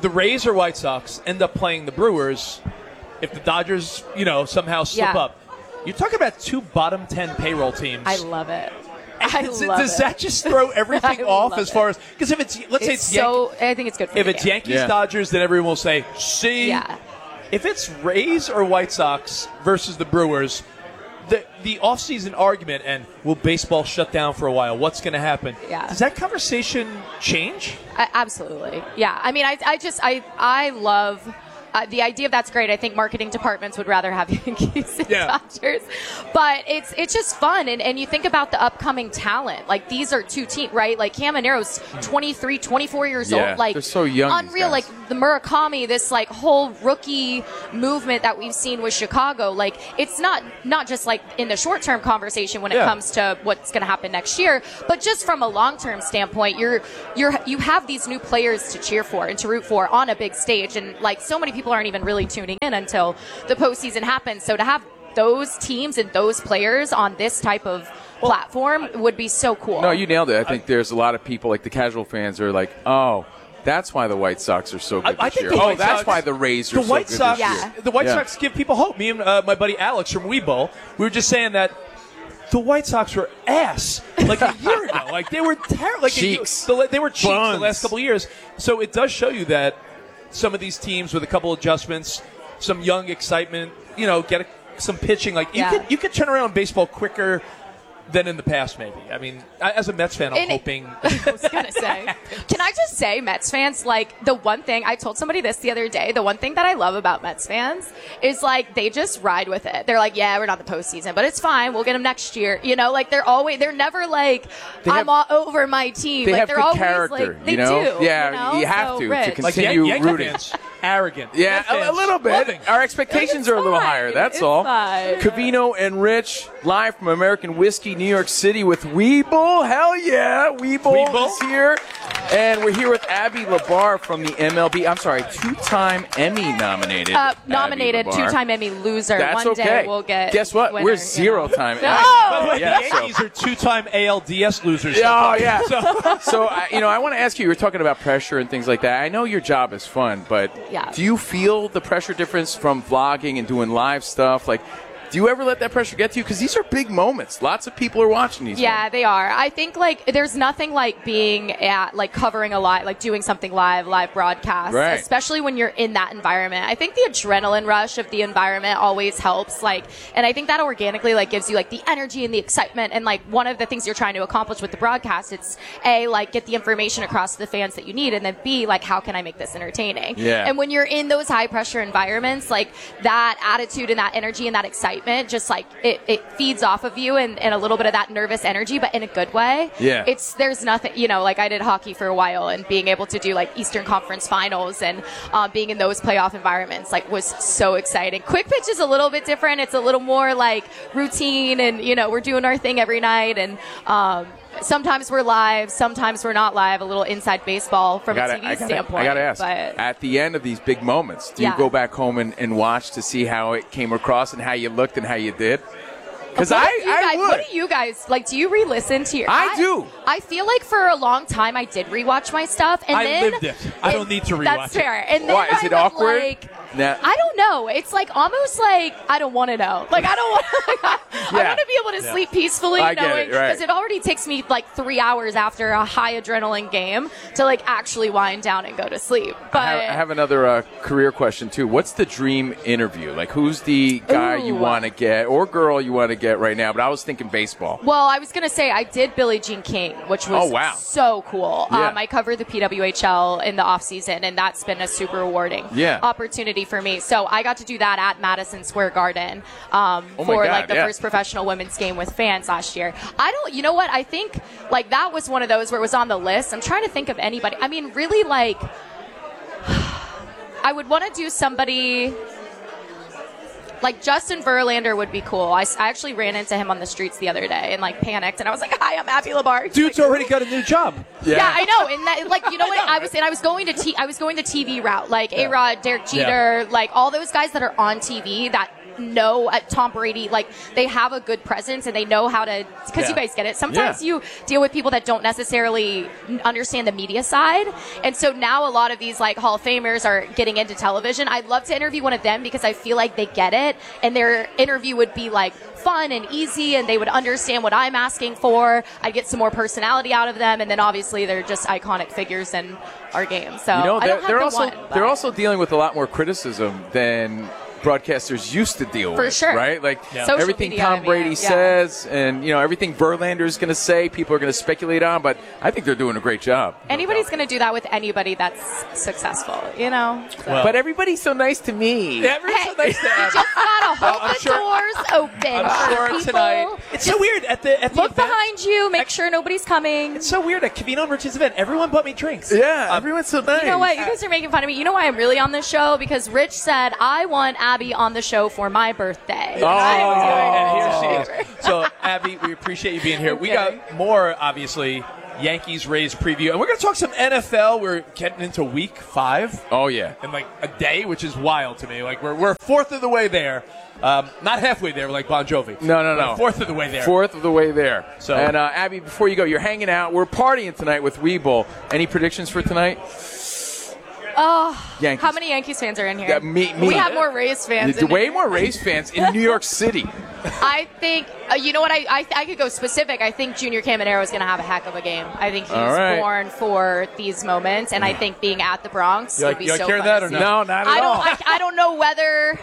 the Rays or White Sox end up playing the Brewers, if the Dodgers, you know, somehow slip Yeah. up, you're talking about two bottom ten payroll teams. I love it. I does, love does it. that just throw everything I off love as far it. as because if it's let's say It's it's Yankee, so I think it's good for if the it's game. Yankees Yeah. Dodgers, then everyone will say, "See." Yeah. If it's Rays or White Sox versus the Brewers, the the offseason argument and will baseball shut down for a while? What's going to happen? Yeah. Does that conversation change? I, absolutely. Yeah. I mean, I, I just, I, I love uh, the idea of that's great. I think marketing departments would rather have Yankees and Yeah. Dodgers, but it's, it's just fun. And, and you think about the upcoming talent. Like these are two teams, right? Like Camanero's twenty-three, twenty-four years Yeah, old. Like they're so young, these unreal. guys. Like the Murakami, this like whole rookie movement that we've seen with Chicago. Like it's not, not just like in the short term conversation when it Yeah. comes to what's going to happen next year, but just from a long term standpoint, you're, you're, you have these new players to cheer for and to root for on a big stage. And like so many people aren't even really tuning in until the postseason happens. So to have those teams and those players on this type of platform would be so cool. No, you nailed it. I think there's a lot of people, like the casual fans, are like, oh, that's why the White Sox are so good I, I this think year. the Oh, White that's Sox- why the Rays are the so White good Sox, this Yeah. year. The White Yeah. Sox give people hope. Me and uh, my buddy Alex from Weebo, we were just saying that the White Sox were ass like a year ago. Like they were terrible. Like Cheeks. the- they were cheeks Buns. the last couple of years. So it does show you that some of these teams with a couple adjustments, some young excitement, you know, get a, some pitching. Like you Yeah. could you could turn around baseball quicker than in the past, maybe. I mean, I, as a Mets fan, I'm And it- hoping. I was gonna say. Can I just say, Mets fans, like the one thing I told somebody this the other day, the one thing that I love about Mets fans is like they just ride with it. They're like, yeah, we're not the postseason, but it's fine. We'll get them next year. You know, like they're always, they're never like, They I'm have- all over my team. They like have they're good always character, like, they you know? do. Yeah, you, know? you have So to, to Rich. con- Like Continue Yan- Yankee rooting. fans, arrogant. Yeah, Mets a, a fans, little bit. loving. Our expectations are a little fine. higher. That's It's all. fine. Cavino and Rich, live from American Whiskey, New York City, with Weeble. Hell yeah, Weeble, Weeble. is here, and we're here with Abby Labar from the M L B. I'm sorry, two-time Emmy nominated. Uh, Abby nominated Labar. two-time Emmy loser. That's One okay. day we'll get. Guess what? winner, We're you know? zero-time. No! By the way, Yeah, the so- Yankees are two-time A L D S losers. Oh, yeah. So- So, I, you know, I want to ask you, you were talking about pressure and things like that. I know your job is fun, but Yeah. do you feel the pressure difference from vlogging and doing live stuff? Like, do you ever let that pressure get to you? Because these are big moments. Lots of people are watching these Yeah, moments. they are. I think like there's nothing like being at like covering a live, like doing something live, live broadcast, Right. especially when you're in that environment. I think the adrenaline rush of the environment always helps. Like, and I think that organically like gives you like the energy and the excitement. And like one of the things you're trying to accomplish with the broadcast, it's A, like get the information across to the fans that you need, and then B, like how can I make this entertaining? Yeah. And when you're in those high pressure environments, like that attitude and that energy and that excitement, just like it, it feeds off of you and, and a little bit of that nervous energy, but in a good way. Yeah. It's, there's nothing, you know, like I did hockey for a while and being able to do like Eastern Conference finals and uh, being in those playoff environments, like was so exciting. Quick pitch is a little bit different. It's a little more like routine and, you know, we're doing our thing every night. And, um, sometimes we're live, sometimes we're not live, a little inside baseball from I gotta, a T V I gotta, standpoint. I gotta ask, But at the end of these big moments, do Yeah. you go back home and, and watch to see how it came across and how you looked and how you did? Because What I, do you I guys, would. What do you guys like? Do you re-listen to your? I do. I feel like for a long time I did rewatch my stuff, and I then lived it. I don't need to rewatch That's it. fair. And then Why? Is I it would, awkward? Like, Nah. I don't know. It's like almost like I don't want to know. Like I don't want. I Yeah. want to be able to Yeah. sleep peacefully, I get knowing it, right. because it already takes me like three hours after a high adrenaline game to like actually wind down and go to sleep. But I have, I have another uh, career question too. What's the dream interview? Like, who's the guy you Ooh. want to get or girl you want to get right now? But I was thinking baseball. Well, I was going to say I did Billie Jean King, which was Oh, wow. so cool. Yeah. Um, I covered the P W H L in the off season, and that's been a super rewarding Yeah. opportunity for me. So I got to do that at Madison Square Garden um, Oh my for God, like the yeah. first professional women's game with fans last year. I don't, you know what? I think like that was one of those where it was on the list. I'm trying to think of anybody. I mean, really, like I would want to do somebody. Like Justin Verlander would be cool. I, I actually ran into him on the streets the other day and like panicked, and I was like, "Hi, I'm Abby Labar." He's Dude's like, already got a new job. yeah. I know, and that, like you know what I was saying, I was going to t- I was going the T V route, like A Rod, Derek Jeter, like all those guys that are on T V that know uh, Tom Brady, like they have a good presence and they know how to, because Yeah. you guys get it. Sometimes Yeah. you deal with people that don't necessarily understand the media side. And so now a lot of these like Hall of Famers are getting into television. I'd love to interview one of them because I feel like they get it and their interview would be like fun and easy and they would understand what I'm asking for. I'd get some more personality out of them. And then obviously they're just iconic figures in our game. So you know, I they're, don't have they're the also one, they're but- also dealing with a lot more criticism than broadcasters used to deal For with, sure. right? Like Yeah. Social everything media, Tom I mean, Brady yeah. says, and you know everything Verlander is going to say, people are going to speculate on. But I think they're doing a great job. Anybody's going to do that with anybody that's successful, you know? So. but everybody's so nice to me. Yeah, everyone's so nice to You Abby. just gotta hold I'm the sure- doors open. I'm for sure people. tonight. It's so weird at the at the Look event. behind you. Make sure nobody's coming. It's so weird at Cavino and Rich's event. Everyone bought me drinks. Yeah, everyone's so nice. You know what? You guys are making fun of me. You know why I'm really on this show? Because Rich said I want Abby on the show for my birthday. And I was going, and here she is. So, Abby, we appreciate you being here. We got more, obviously, Yankees Rays preview, and we're going to talk some N F L. We're getting into week five. Oh yeah, in like a day, which is wild to me. Like we're we're a fourth of the way there, um, not halfway there, like Bon Jovi. No, no, We're no. a fourth of the way there. Fourth of the way there. So- and uh, Abby, before you go, you're hanging out. We're partying tonight with Weeble. Any predictions for tonight? Oh, Yankees. how many Yankees fans are in here? Yeah, me- me. We have more Rays fans. The in way here. more Rays fans in New York City. I think, uh, you know what, I, I I could go specific. I think Junior Caminero is going to have a heck of a game. I think he's All right. born for these moments, and I think being at the Bronx You would like- be you like so hearing fun that to or see. no? No, not at I all. don't, I, I don't know whether...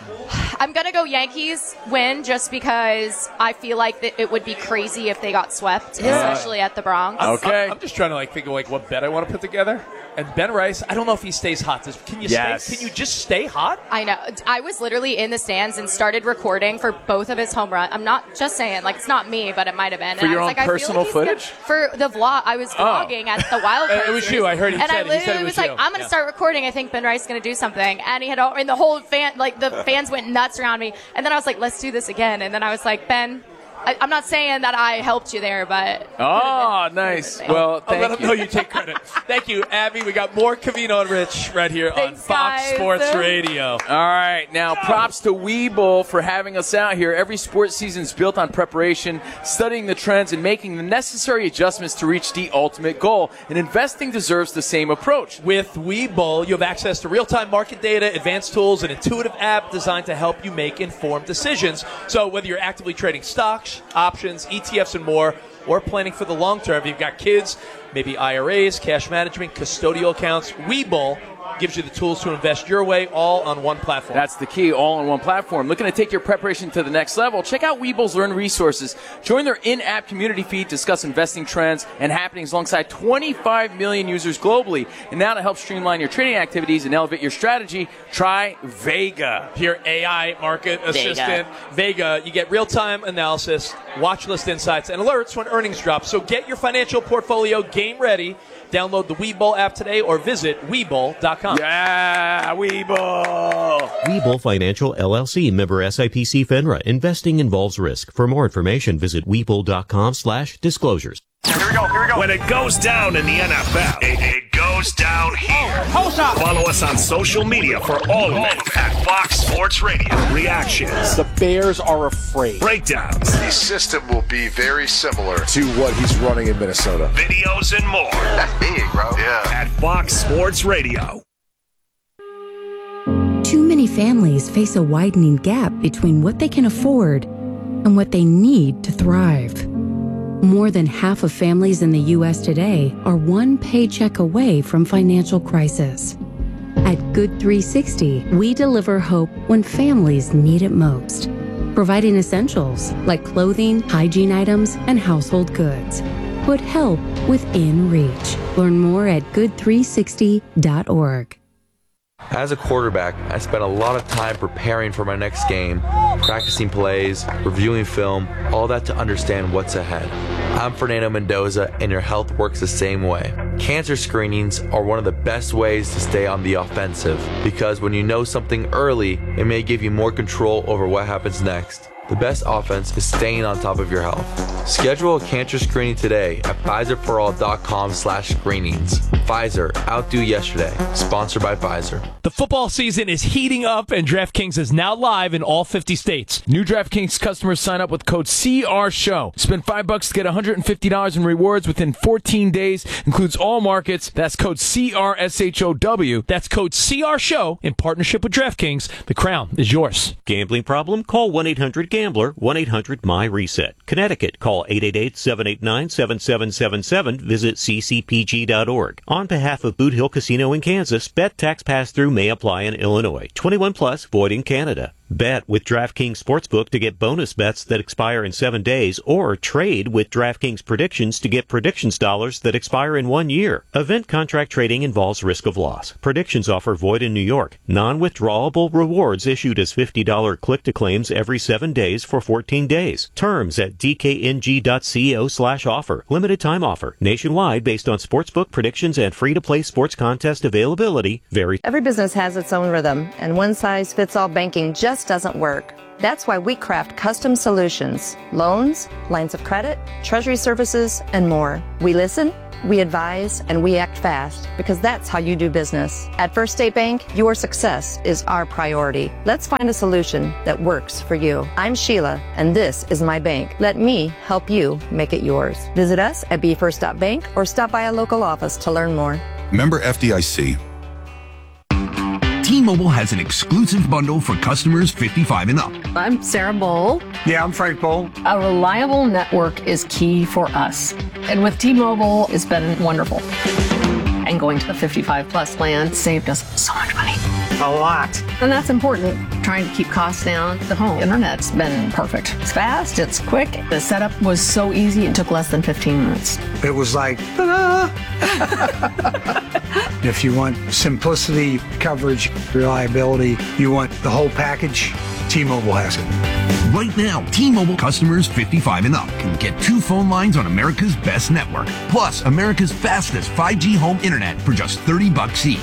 I'm going to go Yankees win just because I feel like that it would be crazy if they got swept, Yeah. especially at the Bronx. I'm, I'm, I'm just trying to like think of like what bet I want to put together. And Ben Rice, I don't know if he stays hot. Does, can you Yes. stay? Can you just stay hot? I know. I was literally in the stands and started recording for both of his home runs. I'm not just saying, like, it's not me, but it might have been. For and your I was own like, I feel personal like he's good. footage? For the vlog. I was Oh. vlogging at the Wild Card It was Series. you. I heard he and said I it. He said literally it was, was like, you. I'm going to Yeah. start recording. I think Ben Rice is going to do something. And he had all, and the whole fan, like, the fans went nuts around me. And then I was like, let's do this again. And then I was like, Ben, I, I'm not saying that I helped you there, but. Oh, nice. Well, I'll thank let him you. know you take credit. Thank you, Abby. We got more Cavino and Rich right here Thanks, on Fox guys. Sports Radio. All right, now props to Weeble for having us out here. Every sports season is built on preparation, studying the trends, and making the necessary adjustments to reach the ultimate goal. And investing deserves the same approach. With Webull, you have access to real-time market data, advanced tools, and intuitive app designed to help you make informed decisions. So whether you're actively trading stocks, options, E T Fs, and more, or planning for the long term, if you've got kids, maybe I R As, cash management, custodial accounts, Webull gives you the tools to invest your way all on one platform. That's the key, all on one platform. Looking to take your preparation to the next level? Check out Weeble's Learn Resources. Join their in-app community feed, discuss investing trends and happenings alongside twenty-five million users globally. And now to help streamline your trading activities and elevate your strategy, try Vega. Your A I market assistant, Vega. You get real-time analysis, watch list insights, and alerts when earnings drop. So get your financial portfolio game ready. Download the Webull app today or visit Webull dot com. Yeah, Webull. Webull Financial L L C, member S I P C FINRA. Investing involves risk. For more information, visit Webull dot com slash disclosures. Here we go, here we go. When it goes down in the N F L, it, it goes down here. Follow us on social media for all of it at Fox Sports Radio. Reactions. The Bears are afraid. Breakdowns. The system will be very similar to what he's running in Minnesota. Videos and more. That's big, bro. Yeah. At Fox Sports Radio. Too many families face a widening gap between what they can afford and what they need to thrive. More than half of families in the U S today are one paycheck away from financial crisis. At Good three sixty, we deliver hope when families need it most, providing essentials like clothing, hygiene items, and household goods. Put help within reach. Learn more at good three sixty dot org. As a quarterback, I spent a lot of time preparing for my next game, practicing plays, reviewing film, all that to understand what's ahead. I'm Fernando Mendoza, and your health works the same way. Cancer screenings are one of the best ways to stay on the offensive, because when you know something early, it may give you more control over what happens next. The best offense is staying on top of your health. Schedule a cancer screening today at Pfizer for all dot com slash screenings. Pfizer, outdo yesterday. Sponsored by Pfizer. The football season is heating up, and DraftKings is now live in all fifty states. New DraftKings customers sign up with code C R Show. Spend five bucks to get one hundred fifty dollars in rewards within fourteen days. Includes all markets. That's code C R S H O W. That's code C R Show in partnership with DraftKings. The crown is yours. Gambling problem? Call one eight hundred gambler, one eight hundred my reset. Connecticut, call eight eight eight, seven eight nine, seven seven seven seven. Visit c c p g dot org. On behalf of Boot Hill Casino in Kansas, bet tax pass-through may apply in Illinois. twenty-one plus, void in Canada. Bet with DraftKings Sportsbook to get bonus bets that expire in seven days, or trade with DraftKings Predictions to get predictions dollars that expire in one year. Event contract trading involves risk of loss. Predictions offer void in New York. Non-withdrawable rewards issued as fifty dollars click-to-claims every seven days for fourteen days. Terms at d k n g dot co slash offer. Limited time offer. Nationwide based on Sportsbook predictions and free-to-play sports contest availability. Vary. Every business has its own rhythm, and one-size-fits-all banking just doesn't work. That's why we craft custom solutions, loans, lines of credit, treasury services, and more. We listen, we advise, and we act fast because that's how you do business. At First State Bank, your success is our priority. Let's find a solution that works for you. I'm Sheila, and this is my bank. Let me help you make it yours. Visit us at b first dot bank or stop by a local office to learn more. Member F D I C. T-Mobile has an exclusive bundle for customers fifty-five and up. I'm Sarah Bowl. Yeah, I'm Frank Bowl. A reliable network is key for us. And with T-Mobile, it's been wonderful. And going to the fifty-five plus plan saved us so much money. A lot. And that's important. Trying to keep costs down. The home internet's been perfect. It's fast, it's quick. The setup was so easy, it took less than fifteen minutes. It was like, ta-da! If you want simplicity, coverage, reliability, you want the whole package, T-Mobile has it. Right now, T-Mobile customers fifty-five and up can get two phone lines on America's best network, plus America's fastest five G home internet for just thirty bucks each.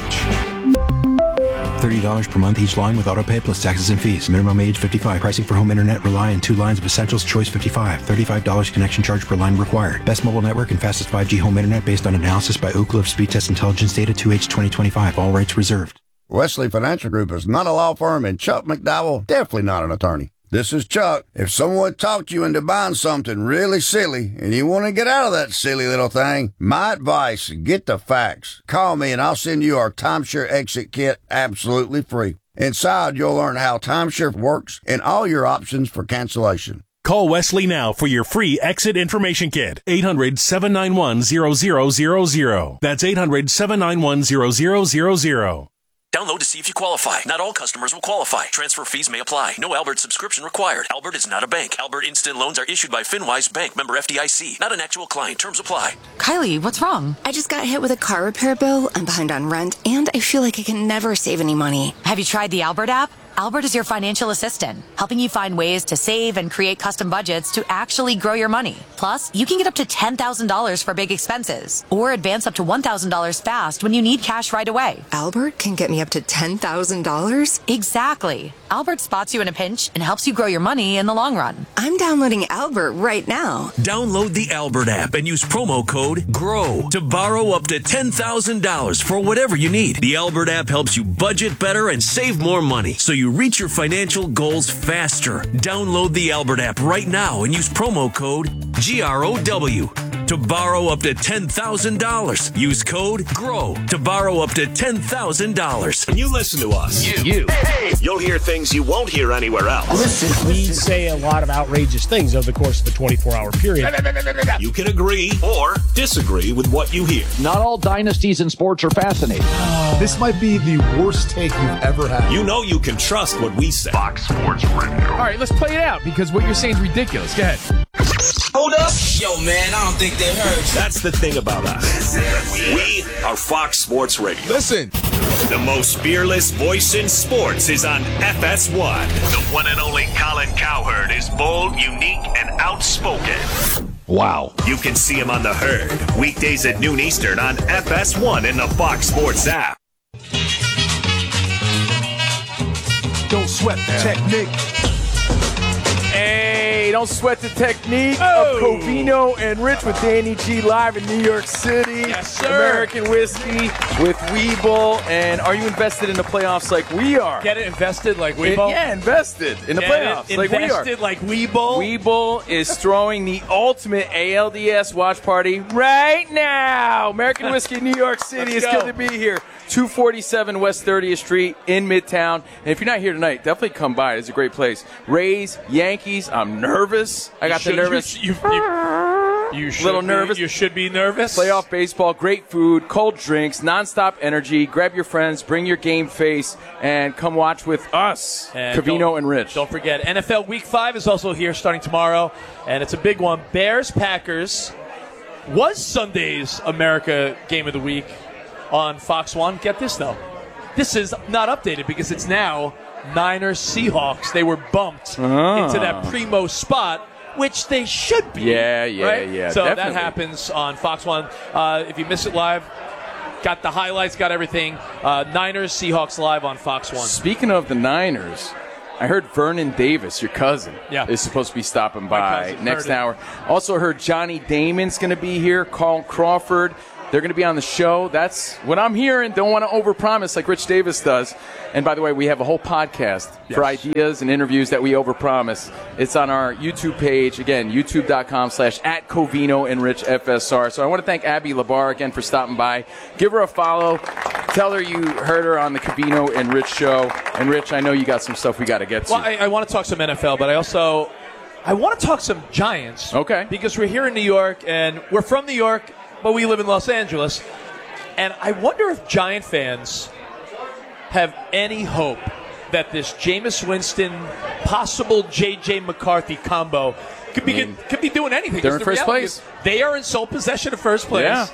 thirty dollars per month each line with autopay plus taxes and fees. Minimum age fifty-five. Pricing for home internet rely on two lines of Essentials Choice fifty-five. thirty-five dollars connection charge per line required. Best mobile network and fastest five G home internet based on analysis by Ookla of Speed Test Intelligence Data two H twenty twenty-five. All rights reserved. Wesley Financial Group is not a law firm, and Chuck McDowell definitely not an attorney. This is Chuck. If someone talked you into buying something really silly and you want to get out of that silly little thing, my advice, get the facts. Call me and I'll send you our timeshare exit kit absolutely free. Inside, you'll learn how timeshare works and all your options for cancellation. Call Wesley now for your free exit information kit. eight hundred, seven nine one, zero zero zero zero. That's eight hundred, seven nine one, zero zero zero zero. Download to see if you qualify. Not all customers will qualify. Transfer fees may apply. No Albert subscription required. Albert is not a bank. Albert Instant Loans are issued by FinWise Bank, member F D I C. Not an actual client. Terms apply. Kylie, what's wrong? I just got hit with a car repair bill. I'm behind on rent, and I feel like I can never save any money. Have you tried the Albert app? Albert is your financial assistant, helping you find ways to save and create custom budgets to actually grow your money. Plus, you can get up to ten thousand dollars for big expenses, or advance up to one thousand dollars fast when you need cash right away. Albert can get me up to ten thousand dollars? Exactly. Albert spots you in a pinch and helps you grow your money in the long run. I'm downloading Albert right now. Download the Albert app and use promo code GROW to borrow up to ten thousand dollars for whatever you need. The Albert app helps you budget better and save more money, so you reach your financial goals faster. Download the Albert app right now and use promo code G R O W to borrow up to ten thousand dollars. Use code GROW to borrow up to ten thousand dollars. When you listen to us, you, you. Hey, you'll hear things you won't hear anywhere else. Listen, we say a lot of outrageous things over the course of a twenty-four hour period. You can agree or disagree with what you hear. Not all dynasties in sports are fascinating. This might be the worst take you've ever had. You know you can trust what we say. Fox Sports Radio. All right, let's play it out because what you're saying is ridiculous. Go ahead. Hold up. Yo, man, I don't think they heard you. That's the thing about us. We are Fox Sports Radio. Listen. The most fearless voice in sports is on F S one. The one and only Colin Cowherd is bold, unique, and outspoken. Wow. You can see him on The Herd, weekdays at noon Eastern on F S one in the Fox Sports app. Don't sweat the technique. eight don't sweat the technique Oh. of Covino and Rich with Danny G live in New York City. Yes, sir. American Whiskey with Weeble. And are you invested in the playoffs like we are? Get it invested like It- Weeble? yeah, invested in the Get playoffs it like we are. invested like Weeble? Weeble is throwing the ultimate A L D S watch party right now. American Whiskey, New York City. Let's It's go. good to be here. two forty-seven West thirtieth Street in Midtown. And if you're not here tonight, definitely come by. It's a great place. Rays, Yankees. I'm nervous. I got You the should- nervous. You, you, you should Little be- nervous. You should be nervous. Playoff baseball, great food, cold drinks, nonstop energy. Grab your friends, bring your game face, and come watch with us, And Covino don't- and Rich. Don't forget, N F L Week five is also here starting tomorrow, and it's a big one. Bears-Packers was Sunday's America Game of the Week on Fox one. Get this, though. This is not updated because it's now Niners-Seahawks. They were bumped Ah. into that primo spot, which they should be. Yeah, yeah, right? yeah, So definitely. that happens on Fox one. Uh, if you miss it live, got the highlights, got everything. Uh, Niners-Seahawks live on Fox one. Speaking of the Niners, I heard Vernon Davis, your cousin, Yeah. is supposed to be stopping by cousin, next heard it. hour. Also heard Johnny Damon's going to be here, Carl Crawford. They're going to be on the show. That's what I'm hearing. Don't want to overpromise like Rich Davis does. And by the way, we have a whole podcast for Yes. ideas and interviews that we overpromise. It's on our YouTube page. Again, youtube.com slash at Covino and Rich F S R. So I want to thank Abby Labar again for stopping by. Give her a follow. Tell her you heard her on the Covino and Rich show. And Rich, I know you got some stuff we got to get to. Well, I, I want to talk some N F L, but I also I want to talk some Giants. Okay. Because we're here in New York, and we're from New York, but we live in Los Angeles. And I wonder if Giant fans have any hope that this Jameis Winston, possible J J McCarthy combo could be I mean, could be doing anything. they're in The first reality place. is They are in sole possession of first place. Yeah.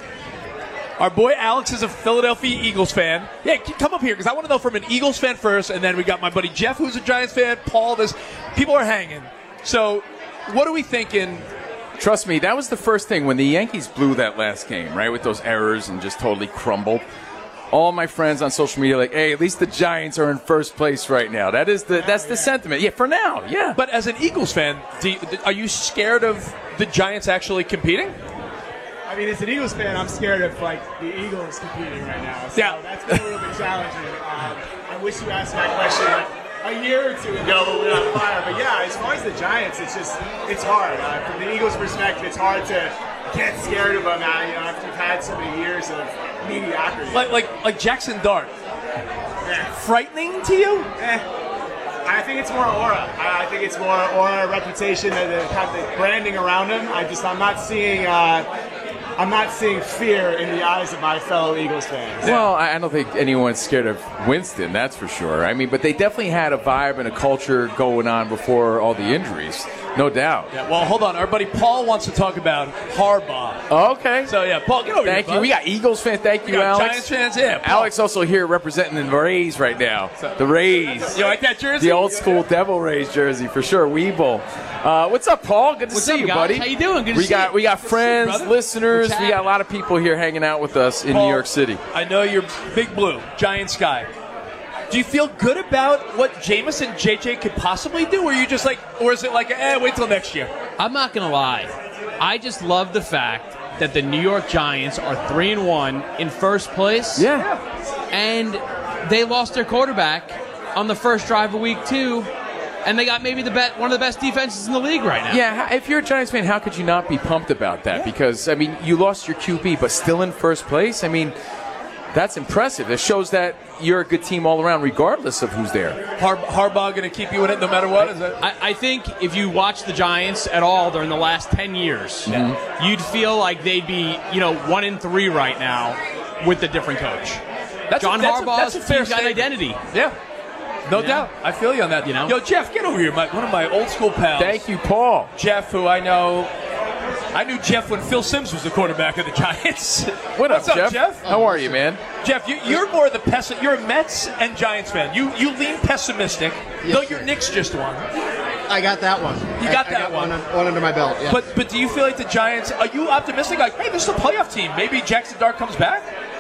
Our boy Alex is a Philadelphia Eagles fan. Yeah, come up here because I want to know from an Eagles fan first, and then we got my buddy Jeff, who's a Giants fan. Paul, this people are hanging. So, what are we thinking? Trust me, that was the first thing when the Yankees blew that last game, right, with those errors and just totally crumbled. All my friends on social media are like, hey, at least the Giants are in first place right now. That is the that's the sentiment. Yeah, for now, yeah. But as an Eagles fan, do you, are you scared of the Giants actually competing? I mean, as an Eagles fan, I'm scared of like the Eagles competing right now. So Yeah. that's been a little bit challenging. Um, I wish you asked that question like a year or two ago, but we're on fire. But yeah, as far as the Giants, it's just it's hard. Uh, from the Eagles' perspective, it's hard to get scared of them now. You know, after you've had so many years of mediocrity. Like like like Jackson Dart, Yeah. frightening to you? Eh. I think it's more aura. I I think it's more aura, reputation, the, the, kind of the branding around him. I just I'm not seeing uh, I'm not seeing fear in the eyes of my fellow Eagles fans. Well, I I don't think anyone's scared of Winston, that's for sure. I mean, but they definitely had a vibe and a culture going on before all the injuries, no doubt. Yeah. Well, hold on. Our buddy Paul wants to talk about Harbaugh. Oh, okay. So yeah, Paul, get over Thank here. you. bud. We got Eagles fans. Thank We you, got Alex. Giants fans. Yeah. Paul. Alex also here representing the Rays right now. The Rays. You like that jersey? The old school Devil Rays jersey for sure. Weeble. Uh, what's up, Paul? Good to What's see up, you, guys? buddy. How you doing? Good to we see got you. we got Good to see you, friends, brother. listeners. What's We got a happening? lot of people here hanging out with us in Paul, New York City. I know you're Big Blue, Giants guy. Do you feel good about what Jameis and J J could possibly do, or are you just like, or is it like, eh, wait till next year? I'm not gonna lie. I just love the fact that the New York Giants are three and one in first place. Yeah. And they lost their quarterback on the first drive of week two, and they got maybe the bet one of the best defenses in the league right now. Yeah, how- if you're a Giants fan, how could you not be pumped about that? Because, I mean, you lost your Q B, but still in first place. I mean, that's impressive. It shows that you're a good team all around, regardless of who's there. Har- Harbaugh going to keep you in it no matter what? Is that? I, I think if you watch the Giants at all during the last ten years, Mm-hmm. you'd feel like they'd be, you know, one in three right now with a different coach. That's John a, that's a- Harbaugh's that's a fair team's got statement. identity. Yeah. No You know? doubt. I feel you on that. You know? Yo, Jeff, get over here. My, one of my old school pals. Thank you, Paul. Jeff, who I know. I knew Jeff when Phil Simms was the quarterback of the Giants. What up, What's up, Jeff? Jeff? How are you, man? Jeff, you, you're more the pessimist. You're a Mets and Giants fan. You you lean pessimistic, Yes, though sir. your Knicks just won. I got that one. You I- got I that got one. One, un- one under my belt. Yeah. But but do you feel like the Giants? Are you optimistic? Like, hey, this is a playoff team. Maybe Jackson Dart comes back.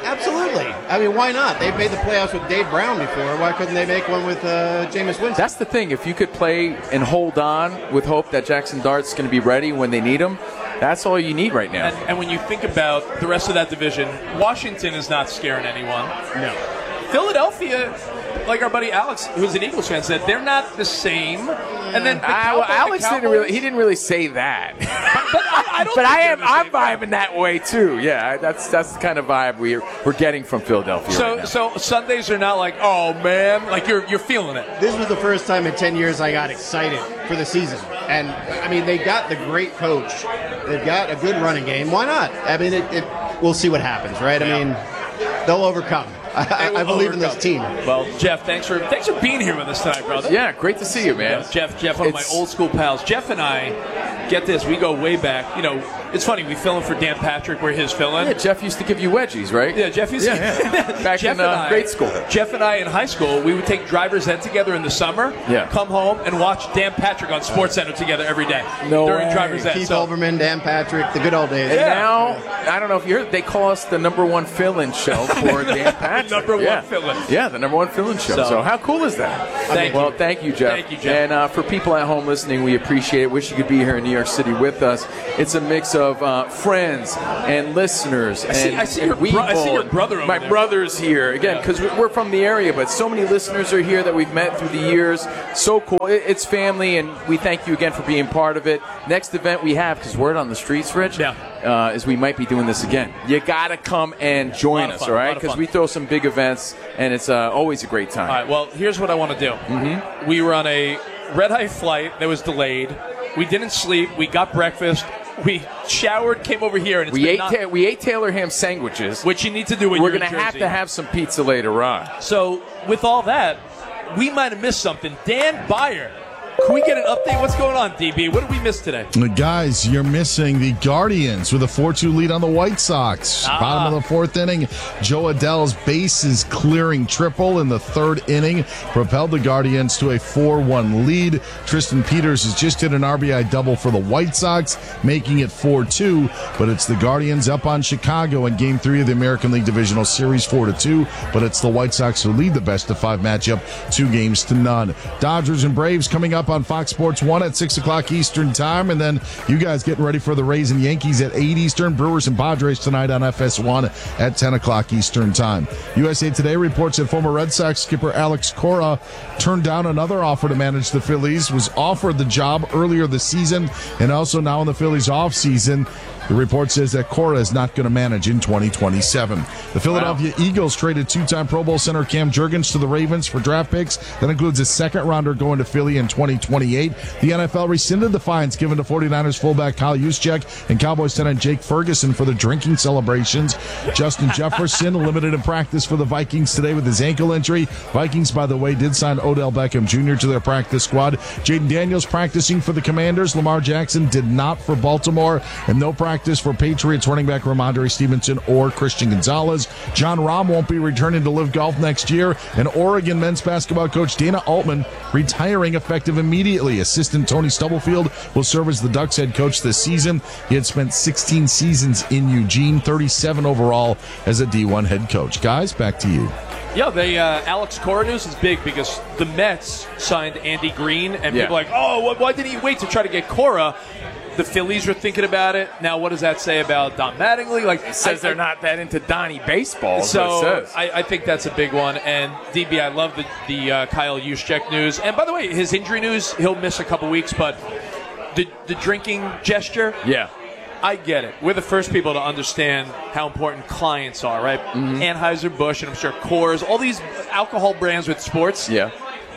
Absolutely. I mean, why not? They've made the playoffs with Dave Brown before. Why couldn't they make one with uh, Jameis Winston? That's the thing. If you could play and hold on with hope that Jackson Dart's going to be ready when they need him, that's all you need right now. And, and when you think about the rest of that division, Washington is not scaring anyone. No. Philadelphia, like our buddy Alex, who's an Eagles fan, said they're not the same. And then the Ah, well, Cowboys- Alex the didn't Cowboys- really. He didn't really say that. But I, I don't. But think I they're am. the I'm same. vibing that way too. Yeah, that's that's the kind of vibe we're we're getting from Philadelphia So, right now. so Sundays are not like, oh man, like you're you're feeling it. This was the first time in ten years I got excited for the season. And, I mean, they got the great coach. They've got a good running game. Why not? I mean, it, it, we'll see what happens, right? I mean, they'll overcome. I, I believe in this team. Well, Jeff, thanks for thanks for being here with us tonight, brother. Yeah, great to see you, man. Yeah, Jeff, Jeff, one It's- of my old school pals. Jeff and I, get this, we go way back. You know, it's funny, we fill in for Dan Patrick, we're his fill-in. Yeah, Jeff used to give you wedgies, right? Yeah, Jeff used to. Yeah, yeah. Back Jeff in uh, and I- grade school. Jeff and I in high school, we would take driver's ed together in the summer, Yeah. come home, and watch Dan Patrick on SportsCenter together every day No during way. driver's ed. Keith So- Olbermann, Dan Patrick, the good old days. And now, I don't know if you heard, they call us the number one fill-in show for Dan Patrick. Number one yeah. fill-in. Yeah, the number one fill-in show. So, So- how cool is that? Thank well, you. thank you, Jeff. Thank you, Jeff. And uh, for people at home listening, we appreciate it. Wish you could be here in New York City with us. It's a mix of uh, friends and listeners. I see- and, I see and your bro- I see Weeble your and brother over My there. brother's here again because we're from the area, but so many listeners are here that we've met through the years. So cool. It- It's family, and we thank you again for being part of it. Next event we have, because word on the streets, Rich, Yeah. uh, is we might be doing this again. You got to come and join Lot of us, fun, all lot right? of Because fun. we throw some big events, and it's uh, always a great time. All right, well, here's what I want to do. Mm-hmm. We were on a red-eye flight that was delayed. We didn't sleep. We got breakfast. We showered, came over here, and it's We been ate, non- ta- we ate Taylor ham sandwiches. which you need to do when We're you're in going to have Jersey. to have some pizza later on. So, with all that, we might have missed something. Dan Byer, can we get an update? What's going on, D B? What did we miss today? Guys, you're missing the Guardians with a four two lead on the White Sox. Ah. Bottom of the fourth inning, Joe Adell's bases clearing triple in the third inning propelled the Guardians to a four one lead. Tristan Peters has just hit an R B I double for the White Sox, making it four two, but it's the Guardians up on Chicago in Game three of the American League Divisional Series four to two, but it's the White Sox who lead the best of five matchup two games to none. Dodgers and Braves coming up on Fox Sports one at six o'clock Eastern Time, and then you guys getting ready for the Rays and Yankees at eight Eastern. Brewers and Padres tonight on F S one at ten o'clock Eastern Time. U S A Today reports that former Red Sox skipper Alex Cora turned down another offer to manage the Phillies, was offered the job earlier this season, and also now in the Phillies offseason. The report says that Cora is not going to manage in twenty twenty-seven. The Philadelphia wow. Eagles traded two-time Pro Bowl center Cam Jurgens to the Ravens for draft picks. That includes a second-rounder going to Philly in twenty twenty-eight. The N F L rescinded the fines given to 49ers fullback Kyle Juszczyk and Cowboys tight end Jake Ferguson for the drinking celebrations. Justin Jefferson limited in practice for the Vikings today with his ankle injury. Vikings, by the way, did sign Odell Beckham Junior to their practice squad. Jaden Daniels practicing for the Commanders. Lamar Jackson did not for Baltimore, and no practice for Patriots running back Ramondre Stevenson or Christian Gonzalez. John Rahm won't be returning to Live Golf next year, and Oregon men's basketball coach Dana Altman retiring effective immediately. Assistant Tony Stubblefield will serve as the Ducks head coach this season. He had spent sixteen seasons in Eugene, thirty-seven overall as a D one head coach. Guys, back to you. Yeah, they uh, Alex Cora news is big because the Mets signed Andy Green, and Yeah. people are like, oh, why didn't he wait to try to get Cora? The Phillies are thinking about it. Now, what does that say about Don Mattingly? Like, It says I, they're not that into Donnie baseball. is So what it says. I, I think that's a big one. And D B, I love the the uh, Kyle Juszczyk news. And by the way, his injury news, he'll miss a couple weeks, but the the drinking gesture, yeah. I get it. We're the first people to understand how important clients are, right? Mm-hmm. Anheuser-Busch, and I'm sure Coors, all these alcohol brands with sports. Yeah.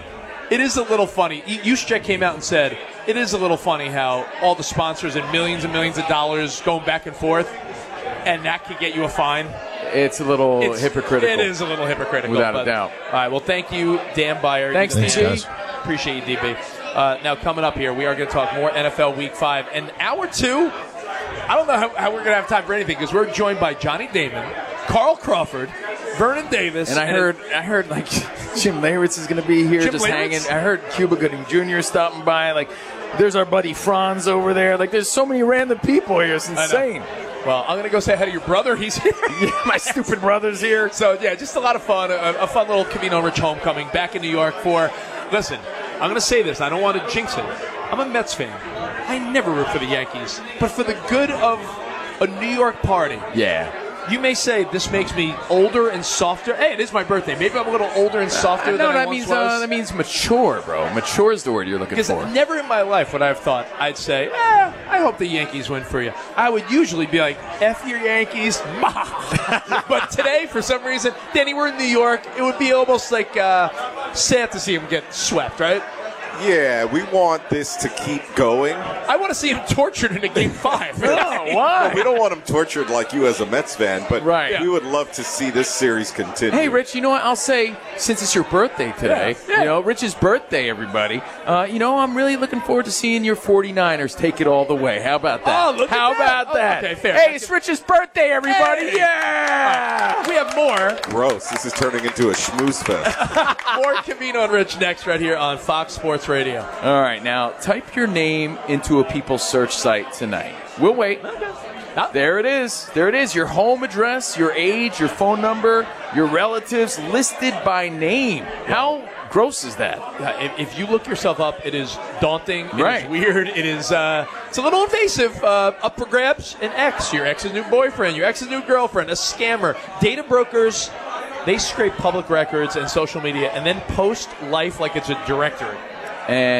It is a little funny. Juszczyk came out and said, it is a little funny how all the sponsors and millions and millions of dollars going back and forth, and that could get you a fine. It's a little It's- hypocritical. It is a little hypocritical. Without a but- doubt. All right, well, thank you, Dan Byer. Thanks, You- D B. Thanks, Appreciate you, D B. Uh, now, coming up here, we are going to talk more N F L Week five. And hour two, I don't know how, how we're going to have time for anything because we're joined by Johnny Damon, Carl Crawford, Vernon Davis. And I heard, I heard like Jim Leyritz is going to be here, Jim just Leyritz? hanging. I heard Cuba Gooding Junior stopping by. Like, there's our buddy Franz over there. Like, there's so many random people here. It's I know. insane. Well, I'm going to go say hi to your brother. He's here. Yeah, my stupid brother's here. So, yeah, just a lot of fun. A, a fun little Camino Rich homecoming back in New York for, listen, I'm going to say this. I don't want to jinx it. I'm a Mets fan. I never root for the Yankees. But for the good of a New York party. Yeah. You may say this makes me older and softer. Hey, it is my birthday. Maybe I'm a little older and softer Uh, than no, I that once means was. uh, that means mature, bro. Mature is the word you're looking Because for. never in my life would I have thought I'd say, eh, I hope the Yankees win for you. I would usually be like, F your Yankees. But today, for some reason, Danny, we're in New York. It would be almost like uh, sad to see him get swept, right? Yeah, we want this to keep going. I want to see him tortured in a game five. No, why? We don't want him tortured like you as a Mets fan, but Right. we would love to see this series continue. Hey, Rich, you know what? I'll say, since it's your birthday today, Yeah, yeah. you know, Rich's birthday, everybody, uh, you know, I'm really looking forward to seeing your 49ers take it all the way. How about that? Oh, look at How that. about Oh, that? okay, fair. Hey, it's Rich's birthday, everybody. Hey. Yeah! We have more. Gross. This is turning into a schmooze fest. More Camino and Rich next right here on Fox Sports Radio. All right, now type your name into a People search site tonight. We'll wait. There it is. There it is. Your home address, your age, your phone number, your relatives listed by name. How gross is that? Uh, if, if you look yourself up, it is daunting. It Right. is weird. It is. Uh, it's a little invasive. Uh, up for grabs. An ex, your ex's new boyfriend, your ex's new girlfriend, a scammer, data brokers. They scrape public records and social media and then post life like it's a directory. And